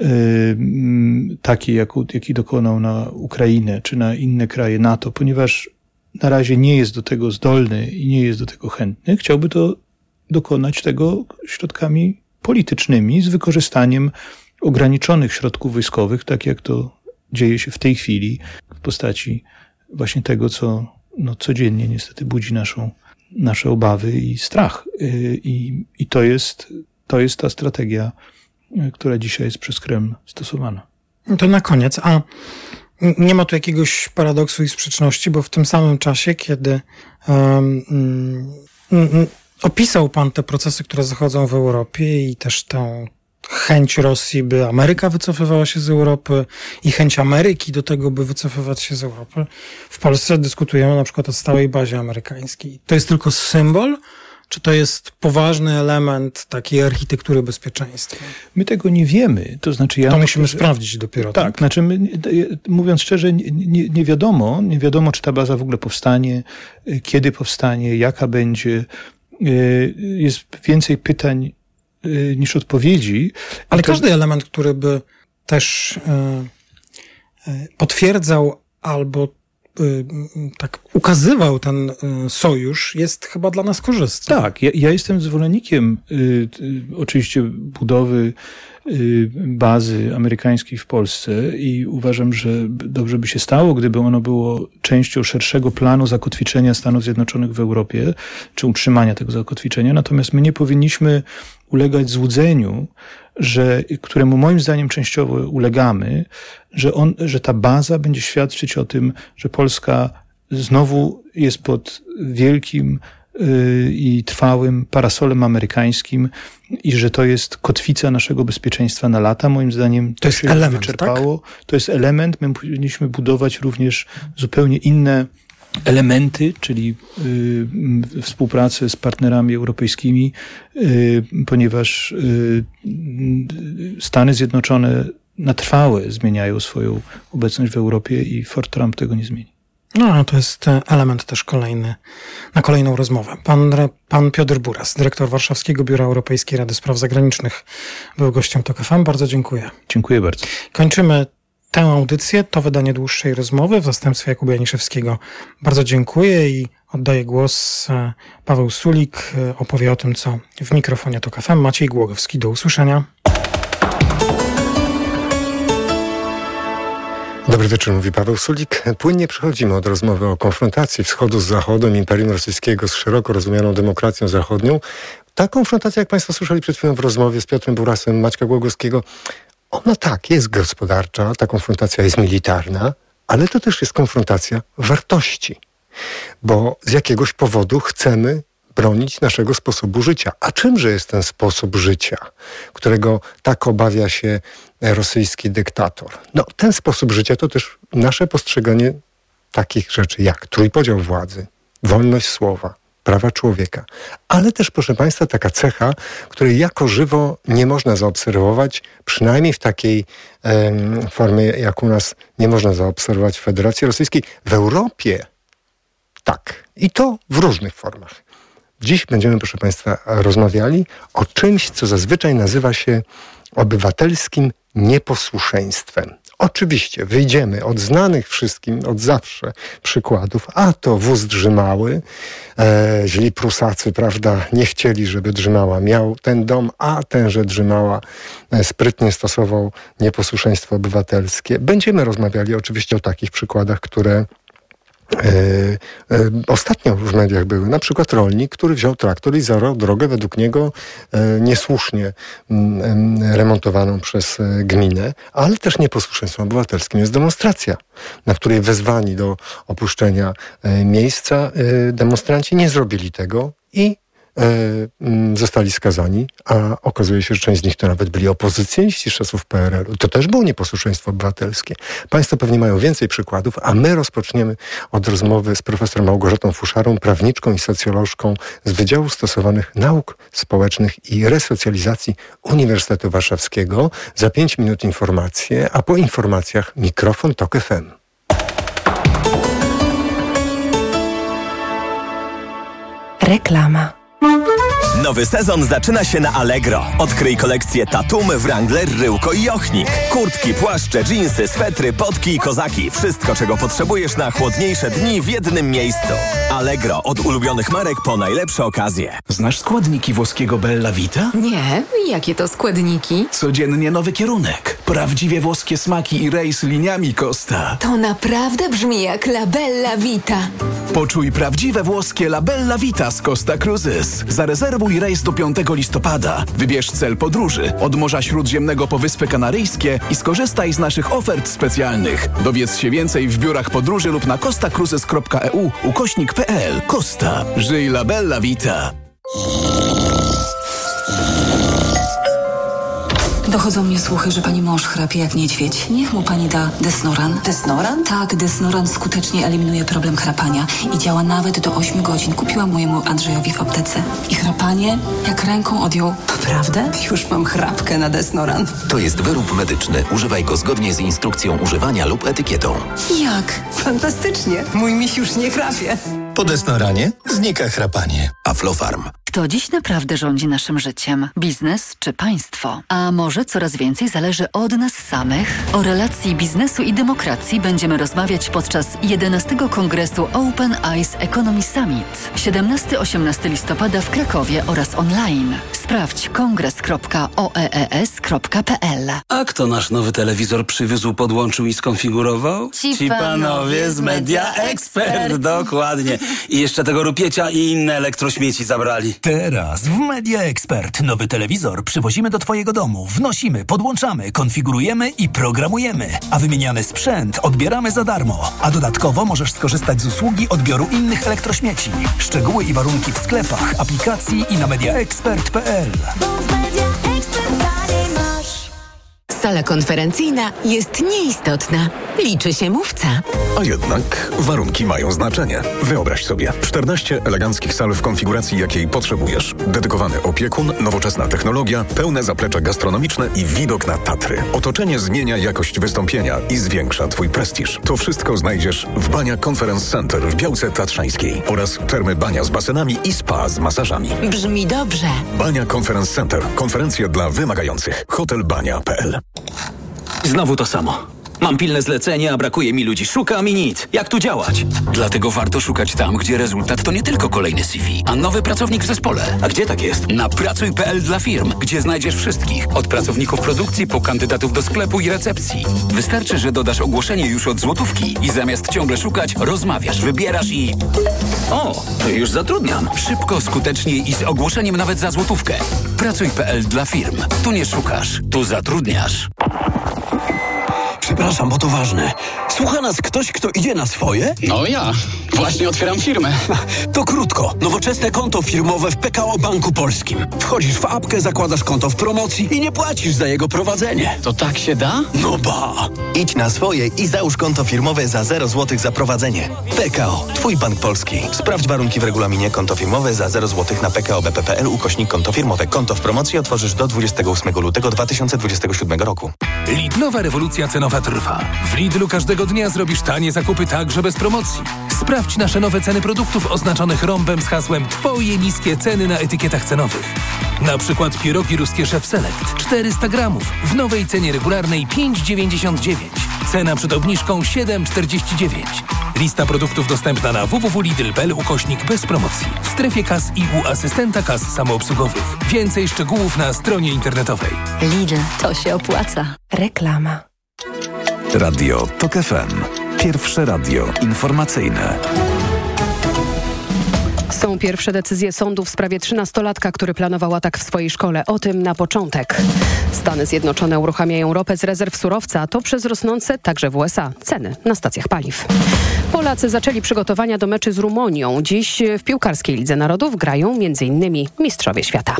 y, takiej, jaką, jaki dokonał na Ukrainę czy na inne kraje NATO, ponieważ na razie nie jest do tego zdolny i nie jest do tego chętny. Chciałby to dokonać tego środkami politycznymi z wykorzystaniem ograniczonych środków wojskowych, tak jak to dzieje się w tej chwili w postaci właśnie tego, co no, codziennie niestety budzi naszą, nasze obawy i strach. I, i to jest, to jest ta strategia, która dzisiaj jest przez Kreml stosowana. To na koniec, a nie ma tu jakiegoś paradoksu i sprzeczności, bo w tym samym czasie, kiedy um, um, opisał pan te procesy, które zachodzą w Europie i też tę chęć Rosji, by Ameryka wycofywała się z Europy i chęć Ameryki do tego, by wycofywać się z Europy, w Polsce dyskutujemy na przykład o stałej bazie amerykańskiej. To jest tylko symbol, Czy to jest poważny element takiej architektury bezpieczeństwa? My tego nie wiemy. To znaczy ja to musimy że, sprawdzić dopiero. Tak, tak? Znaczy my, mówiąc szczerze, nie, nie, nie wiadomo, nie wiadomo, czy ta baza w ogóle powstanie, kiedy powstanie, jaka będzie. Jest więcej pytań niż odpowiedzi. Ale to... każdy element, który by też potwierdzał albo tak ukazywał ten sojusz, jest chyba dla nas korzystny. Tak, ja, ja jestem zwolennikiem y, y, oczywiście budowy y, bazy amerykańskiej w Polsce i uważam, że dobrze by się stało, gdyby ono było częścią szerszego planu zakotwiczenia Stanów Zjednoczonych w Europie, czy utrzymania tego zakotwiczenia. Natomiast my nie powinniśmy ulegać złudzeniu, że, któremu moim zdaniem częściowo ulegamy, że, on, że ta baza będzie świadczyć o tym, że Polska znowu jest pod wielkim yy, i trwałym parasolem amerykańskim i że to jest kotwica naszego bezpieczeństwa na lata. Moim zdaniem to, to jest się element, wyczerpało. Tak? To jest element. My powinniśmy budować również zupełnie inne elementy, czyli y, współpracę z partnerami europejskimi, y, ponieważ y, Stany Zjednoczone na trwałe zmieniają swoją obecność w Europie i Fort Trump tego nie zmieni. No, to jest element też kolejny, na kolejną rozmowę. Pan, pan Piotr Buras, dyrektor Warszawskiego Biura Europejskiej Rady Spraw Zagranicznych, był gościem TOK F M. Bardzo dziękuję. Dziękuję bardzo. Kończymy tę audycję, to wydanie dłuższej rozmowy w zastępstwie Jakuba Janiszewskiego. Bardzo dziękuję i oddaję głos. Paweł Sulik opowie o tym, co w mikrofonie TOK F M. Maciej Głogowski. Do usłyszenia. Dobry wieczór, mówi Paweł Sulik. Płynnie przechodzimy od rozmowy o konfrontacji Wschodu z Zachodem, Imperium Rosyjskiego z szeroko rozumianą demokracją zachodnią. Ta konfrontacja, jak Państwo słyszeli przed chwilą w rozmowie z Piotrem Burasem, Maćka Głogowskiego, ona tak, jest gospodarcza, ta konfrontacja jest militarna, ale to też jest konfrontacja wartości. Bo z jakiegoś powodu chcemy bronić naszego sposobu życia. A czymże jest ten sposób życia, którego tak obawia się rosyjski dyktator? No, ten sposób życia to też nasze postrzeganie takich rzeczy jak trójpodział władzy, wolność słowa, prawa człowieka, ale też, proszę Państwa, taka cecha, której jako żywo nie można zaobserwować, przynajmniej w takiej um, formie, jak u nas nie można zaobserwować w Federacji Rosyjskiej. W Europie tak. I to w różnych formach. Dziś będziemy, proszę Państwa, rozmawiali o czymś, co zazwyczaj nazywa się obywatelskim nieposłuszeństwem. Oczywiście wyjdziemy od znanych wszystkim od zawsze przykładów, a to wóz drzymały, e, źli Prusacy, prawda, nie chcieli, żeby Drzymała miał ten dom, a tenże Drzymała e, sprytnie stosował nieposłuszeństwo obywatelskie. Będziemy rozmawiali oczywiście o takich przykładach, które E, e, ostatnio w mediach były, na przykład rolnik, który wziął traktor i zaorał drogę według niego e, niesłusznie m, remontowaną przez e, gminę, ale też nieposłuszeństwem obywatelskim jest demonstracja, na której wezwani do opuszczenia e, miejsca e, demonstranci nie zrobili tego i zostali skazani, a okazuje się, że część z nich to nawet byli opozycjoniści z czasów P R L u. To też było nieposłuszeństwo obywatelskie. Państwo pewnie mają więcej przykładów, a my rozpoczniemy od rozmowy z profesor Małgorzatą Fuszarą, prawniczką i socjolożką z Wydziału Stosowanych Nauk Społecznych i Resocjalizacji Uniwersytetu Warszawskiego. Za pięć minut informacje, a po informacjach mikrofon TOK F M. Reklama. Nowy sezon zaczyna się na Allegro. Odkryj kolekcję Tatum, Wrangler, Ryłko i Ochnik. Kurtki, płaszcze, dżinsy, swetry, potki i kozaki. Wszystko, czego potrzebujesz na chłodniejsze dni w jednym miejscu. Allegro. Od ulubionych marek po najlepsze okazje. Znasz składniki włoskiego Bella Vita? Nie, jakie to składniki? Codziennie nowy kierunek. Prawdziwie włoskie smaki i rejs liniami Costa. To naprawdę brzmi jak La Bella Vita. Poczuj prawdziwe włoskie La Bella Vita z Costa Cruises. Zarezerwuj rejs do piątego listopada. Wybierz cel podróży od Morza Śródziemnego po Wyspy Kanaryjskie i skorzystaj z naszych ofert specjalnych. Dowiedz się więcej w biurach podróży lub na costa cruises kropka e u ukośnik kropka p l. Costa. Żyj La Bella Vita. Dochodzą mnie słuchy, że pani mąż chrapie jak niedźwiedź. Niech mu pani da Desnoran. Desnoran? Tak, Desnoran skutecznie eliminuje problem chrapania i działa nawet do ośmiu godzin. Kupiłam mojemu Andrzejowi w aptece. I chrapanie jak ręką odjął. Naprawdę? Już mam chrapkę na Desnoran. To jest wyrób medyczny. Używaj go zgodnie z instrukcją używania lub etykietą. Jak? Fantastycznie. Mój miś już nie chrapie. Po Desnoranie znika chrapanie. Aflofarm. Kto dziś naprawdę rządzi naszym życiem? Biznes czy państwo? A może coraz więcej zależy od nas samych? O relacji biznesu i demokracji będziemy rozmawiać podczas jedenastego Kongresu Open Eyes Economy Summit. siedemnastego do osiemnastego listopada w Krakowie oraz online. Sprawdź kongres kropka o e e s kropka p l. A kto nasz nowy telewizor przywiózł, podłączył i skonfigurował? Ci, Ci panowie z Media Expert. Dokładnie. I jeszcze tego rupiecia i inne elektrośmieci zabrali. Teraz w Media Expert nowy telewizor przywozimy do twojego domu, wnosimy, podłączamy, konfigurujemy i programujemy, a wymieniany sprzęt odbieramy za darmo. A dodatkowo możesz skorzystać z usługi odbioru innych elektrośmieci. Szczegóły i warunki w sklepach, aplikacji i na mediaexpert kropka p l. Sala konferencyjna jest nieistotna. Liczy się mówca. A jednak warunki mają znaczenie. Wyobraź sobie, czternaście eleganckich sal w konfiguracji, jakiej potrzebujesz. Dedykowany opiekun, nowoczesna technologia, pełne zaplecze gastronomiczne i widok na Tatry. Otoczenie zmienia jakość wystąpienia i zwiększa twój prestiż. To wszystko znajdziesz w Bania Conference Center w Białce Tatrzańskiej oraz termy Bania z basenami i spa z masażami. Brzmi dobrze. Bania Conference Center. Konferencje dla wymagających. hotel bania kropka p l. Znowu to samo. Mam pilne zlecenie, a brakuje mi ludzi. Szukam i nic. Jak tu działać? Dlatego warto szukać tam, gdzie rezultat to nie tylko kolejny C V, a nowy pracownik w zespole. A gdzie tak jest? Na pracuj kropka p l dla firm, gdzie znajdziesz wszystkich. Od pracowników produkcji po kandydatów do sklepu i recepcji. Wystarczy, że dodasz ogłoszenie już od złotówki i zamiast ciągle szukać, rozmawiasz, wybierasz i... O, to już zatrudniam. Szybko, skutecznie i z ogłoszeniem nawet za złotówkę. pracuj kropka p l dla firm. Tu nie szukasz, tu zatrudniasz. Przepraszam, bo to ważne. Słucha nas ktoś, kto idzie na swoje? No ja. Właśnie otwieram firmę. To krótko. Nowoczesne konto firmowe w P K O Banku Polskim. Wchodzisz w apkę, zakładasz konto w promocji i nie płacisz za jego prowadzenie. To tak się da? No ba. Idź na swoje i załóż konto firmowe za zero złotych za prowadzenie. P K O. Twój bank polski. Sprawdź warunki w regulaminie. Konto firmowe za zero złotych na p k o b p kropka p l ukośnik konto firmowe. Konto w promocji otworzysz do dwudziestego ósmego lutego dwa tysiące dwudziestego siódmego roku. Lidlowa rewolucja cenowa trwa. W Lidlu każdego dnia zrobisz tanie zakupy także bez promocji. Sprawdź nasze nowe ceny produktów oznaczonych rąbem z hasłem Twoje niskie ceny na etykietach cenowych. Na przykład pierogi ruskie Chef Select czterysta gramów w nowej cenie regularnej pięć dziewięćdziesiąt dziewięć. Cena przed obniżką siedem czterdzieści dziewięć. Lista produktów dostępna na w w w kropka lidl kropka p l ukośnik bez promocji. W strefie kas i u asystenta kas samoobsługowych. Więcej szczegółów na stronie internetowej. Lidl, to się opłaca. Reklama. Radio TOK F M. Pierwsze radio informacyjne. Są pierwsze decyzje sądu w sprawie trzynastolatka, który planował atak w swojej szkole. O tym na początek. Stany Zjednoczone uruchamiają ropę z rezerw surowca, a to przez rosnące także w U S A ceny na stacjach paliw. Polacy zaczęli przygotowania do meczu z Rumunią. Dziś w piłkarskiej Lidze Narodów grają między innymi mistrzowie świata.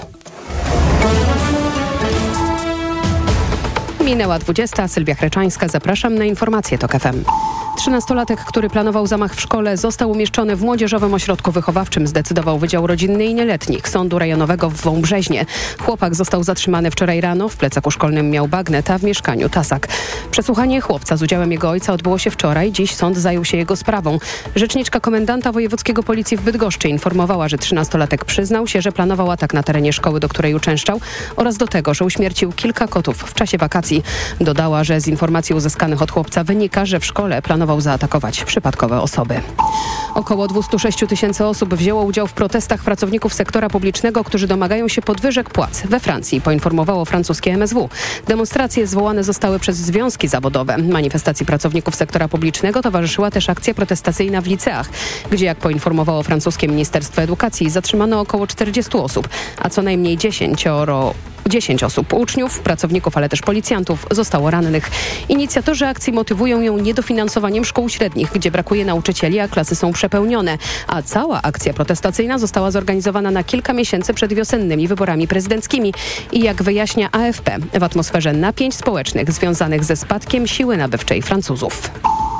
Minęła dwudziesta. Sylwia Chreczańska. Zapraszam na informacje TOK F M. Trzynastolatek, który planował zamach w szkole, został umieszczony w Młodzieżowym Ośrodku Wychowawczym, zdecydował Wydział Rodzinny i Nieletnich Sądu Rejonowego w Wąbrzeźnie. Chłopak został zatrzymany wczoraj rano. W plecaku szkolnym miał bagnet, a w mieszkaniu tasak. Przesłuchanie chłopca z udziałem jego ojca odbyło się wczoraj. Dziś sąd zajął się jego sprawą. Rzeczniczka komendanta wojewódzkiego policji w Bydgoszczy informowała, że trzynastolatek przyznał się, że planował atak na terenie szkoły, do której uczęszczał, oraz do tego, że uśmiercił kilka kotów w czasie wakacji. Dodała, że z informacji uzyskanych od chłopca wynika, że w szkole planował zaatakować przypadkowe osoby. Około dwieście sześć tysięcy osób wzięło udział w protestach pracowników sektora publicznego, którzy domagają się podwyżek płac. We Francji poinformowało francuskie M S W. Demonstracje zwołane zostały przez związki zawodowe. Manifestacji pracowników sektora publicznego towarzyszyła też akcja protestacyjna w liceach, gdzie, jak poinformowało francuskie Ministerstwo Edukacji, zatrzymano około czterdziestu osób, a co najmniej dziesięcioro dziesięć osób, uczniów, pracowników, ale też policjantów zostało rannych. Inicjatorzy akcji motywują ją niedofinansowaniem szkół średnich, gdzie brakuje nauczycieli, a klasy są przepełnione. A cała akcja protestacyjna została zorganizowana na kilka miesięcy przed wiosennymi wyborami prezydenckimi. I jak wyjaśnia A F P, w atmosferze napięć społecznych związanych ze spadkiem siły nabywczej Francuzów.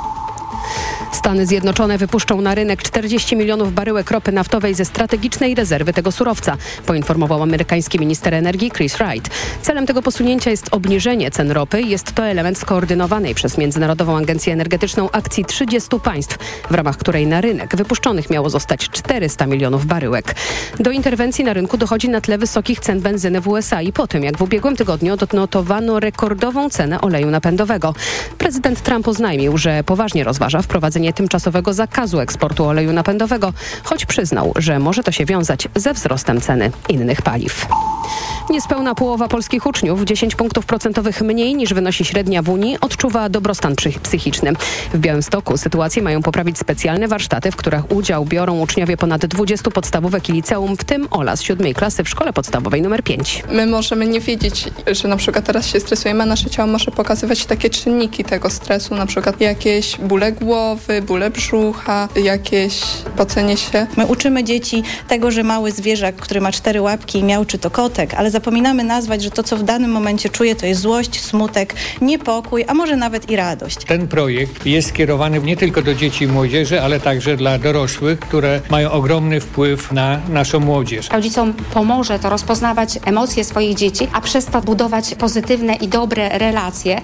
Stany Zjednoczone wypuszczą na rynek czterdzieści milionów baryłek ropy naftowej ze strategicznej rezerwy tego surowca, poinformował amerykański minister energii Chris Wright. Celem tego posunięcia jest obniżenie cen ropy i jest to element skoordynowanej przez Międzynarodową Agencję Energetyczną akcji trzydziestu państw, w ramach której na rynek wypuszczonych miało zostać czterysta milionów baryłek. Do interwencji na rynku dochodzi na tle wysokich cen benzyny w U S A i po tym, jak w ubiegłym tygodniu odnotowano rekordową cenę oleju napędowego. Prezydent Trump oznajmił, że poważnie rozważa wprowadzenie tymczasowego zakazu eksportu oleju napędowego, choć przyznał, że może to się wiązać ze wzrostem ceny innych paliw. Niespełna połowa polskich uczniów, dziesięć punktów procentowych mniej niż wynosi średnia w Unii, odczuwa dobrostan psychiczny. W Białymstoku sytuację mają poprawić specjalne warsztaty, w których udział biorą uczniowie ponad dwudziestu podstawówek i liceum, w tym Ola z siódmej klasy w szkole podstawowej numer pięć. My możemy nie wiedzieć, że na przykład teraz się stresujemy, a nasze ciało może pokazywać takie czynniki tego stresu, na przykład jakieś bóle głowy, bóle brzucha, jakieś pocenie się. My uczymy dzieci tego, że mały zwierzak, który ma cztery łapki i miauczy, to kotek, ale zapominamy nazwać, że to, co w danym momencie czuje, to jest złość, smutek, niepokój, a może nawet i radość. Ten projekt jest skierowany nie tylko do dzieci i młodzieży, ale także dla dorosłych, które mają ogromny wpływ na naszą młodzież. Rodzicom pomoże to rozpoznawać emocje swoich dzieci, a przez to budować pozytywne i dobre relacje.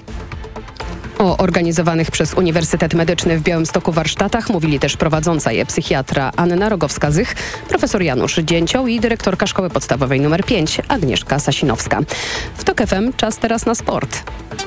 O organizowanych przez Uniwersytet Medyczny w Białymstoku warsztatach mówili też prowadząca je psychiatra Anna Rogowska-Zych, profesor Janusz Dzięcioł i dyrektorka Szkoły Podstawowej numer pięć Agnieszka Sasinowska. W TOK F M czas teraz na sport.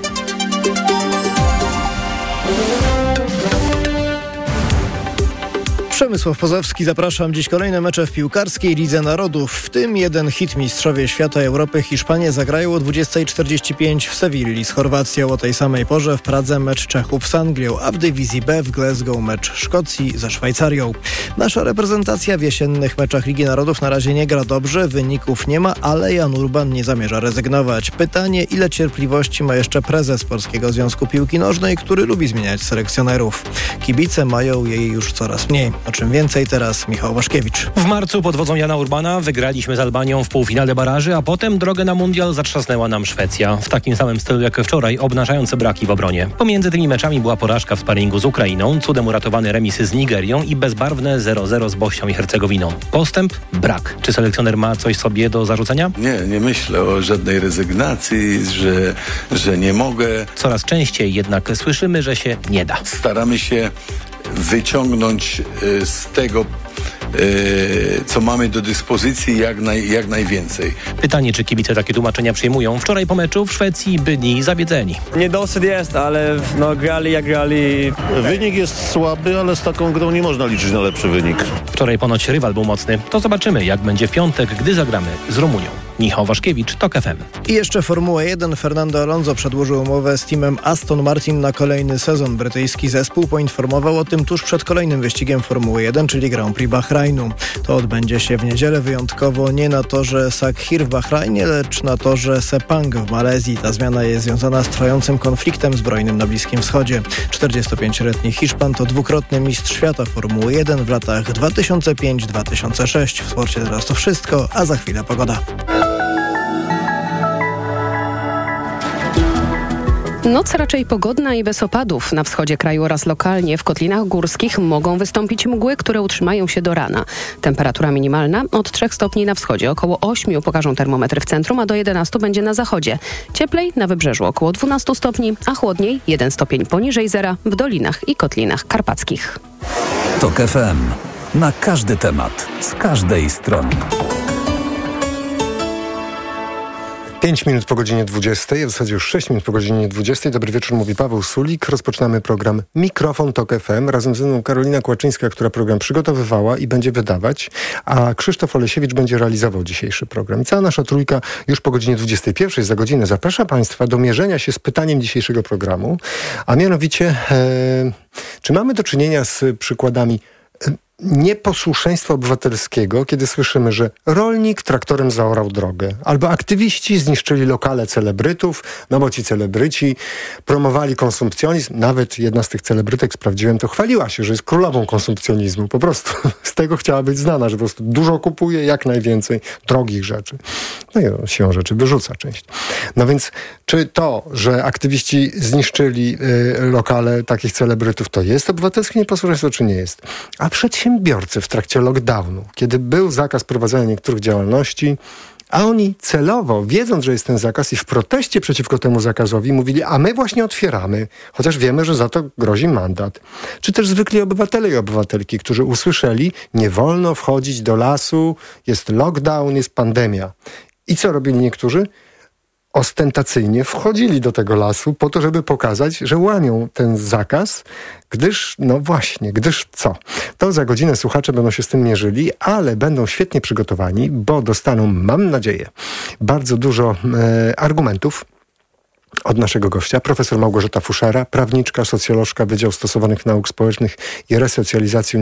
Przemysław Pozowski, zapraszam. Dziś kolejne mecze w piłkarskiej Lidze Narodów, w tym jeden hit. Mistrzowie świata Europy Hiszpanie zagrają o dwudziestej czterdzieści pięć w Sewilli z Chorwacją, o tej samej porze w Pradze mecz Czechów z Anglią, a w dywizji B w Glasgow mecz Szkocji ze Szwajcarią. Nasza reprezentacja w jesiennych meczach Ligi Narodów na razie nie gra dobrze, wyników nie ma, ale Jan Urban nie zamierza rezygnować. Pytanie, ile cierpliwości ma jeszcze prezes Polskiego Związku Piłki Nożnej, który lubi zmieniać selekcjonerów. Kibice mają jej już coraz mniej. O czym więcej teraz Michał Waszkiewicz. W marcu pod wodzą Jana Urbana wygraliśmy z Albanią w półfinale baraży, a potem drogę na mundial zatrzasnęła nam Szwecja. W takim samym stylu jak wczoraj, obnażające braki w obronie. Pomiędzy tymi meczami była porażka w sparingu z Ukrainą, cudem uratowany remisy z Nigerią i bezbarwne zero zero z Bośnią i Hercegowiną. Postęp? Brak. Czy selekcjoner ma coś sobie do zarzucenia? Nie, nie myślę o żadnej rezygnacji, że, że nie mogę. Coraz częściej jednak słyszymy, że się nie da. Staramy się wyciągnąć z tego, co mamy do dyspozycji, jak, naj, jak najwięcej. Pytanie, czy kibice takie tłumaczenia przyjmują? Wczoraj po meczu w Szwecji byli zawiedzeni. Niedosyt jest, ale no, grali jak grali. Wynik jest słaby, ale z taką grą nie można liczyć na lepszy wynik. Wczoraj ponoć rywal był mocny. To zobaczymy, jak będzie w piątek, gdy zagramy z Rumunią. Michał Waszkiewicz, TOK F M. I jeszcze Formuła jeden. Fernando Alonso przedłużył umowę z teamem Aston Martin na kolejny sezon. Brytyjski zespół poinformował o tym tuż przed kolejnym wyścigiem Formuły jeden, czyli Grand Prix Bahrajnu. To odbędzie się w niedzielę wyjątkowo nie na torze Sakhir w Bahrajnie, lecz na torze Sepang w Malezji. Ta zmiana jest związana z trwającym konfliktem zbrojnym na Bliskim Wschodzie. czterdziestopięcioletni Hiszpan to dwukrotny mistrz świata Formuły jeden w latach dwa tysiące piąty do dwa tysiące szóstego. W sporcie teraz to wszystko, a za chwilę pogoda. Noc raczej pogodna i bez opadów. Na wschodzie kraju oraz lokalnie w kotlinach górskich mogą wystąpić mgły, które utrzymają się do rana. Temperatura minimalna od trzech stopni na wschodzie, około ośmiu pokażą termometry w centrum, a do jedenastu będzie na zachodzie. Cieplej na wybrzeżu około dwunastu stopni, a chłodniej jeden stopień poniżej zera w dolinach i kotlinach karpackich. TOK F M. Na każdy temat, z każdej strony. Pięć minut po godzinie dwudziestej, w zasadzie już sześć minut po godzinie dwudziestej. Dobry wieczór, mówi Paweł Sulik. Rozpoczynamy program Mikrofon TOK F M. Razem ze mną Karolina Kłaczyńska, która program przygotowywała i będzie wydawać, a Krzysztof Olesiewicz będzie realizował dzisiejszy program. I cała nasza trójka już po godzinie dwudziestej pierwszej za godzinę zaprasza Państwa do mierzenia się z pytaniem dzisiejszego programu, a mianowicie, e, czy mamy do czynienia z przykładami nieposłuszeństwa obywatelskiego, kiedy słyszymy, że rolnik traktorem zaorał drogę, albo aktywiści zniszczyli lokale celebrytów, no bo ci celebryci promowali konsumpcjonizm. Nawet jedna z tych celebrytek, sprawdziłem, to chwaliła się, że jest królową konsumpcjonizmu. Po prostu z tego chciała być znana, że po prostu dużo kupuje, jak najwięcej drogich rzeczy. No i siłą rzeczy wyrzuca część. No więc czy to, że aktywiści zniszczyli y, lokale takich celebrytów, to jest obywatelskie nieposłuszeństwo, czy nie jest? A przedsiębiorcy w trakcie lockdownu, kiedy był zakaz prowadzenia niektórych działalności, a oni celowo, wiedząc, że jest ten zakaz i w proteście przeciwko temu zakazowi mówili, a my właśnie otwieramy, chociaż wiemy, że za to grozi mandat. Czy też zwykli obywatele i obywatelki, którzy usłyszeli, nie wolno wchodzić do lasu, jest lockdown, jest pandemia. I co robili niektórzy? Ostentacyjnie wchodzili do tego lasu po to, żeby pokazać, że łamią ten zakaz, gdyż, no właśnie, gdyż co? To za godzinę słuchacze będą się z tym mierzyli, ale będą świetnie przygotowani, bo dostaną, mam nadzieję, bardzo dużo e, argumentów od naszego gościa, profesor Małgorzata Fuszara, prawniczka, socjolożka, Wydział Stosowanych Nauk Społecznych i Resocjalizacji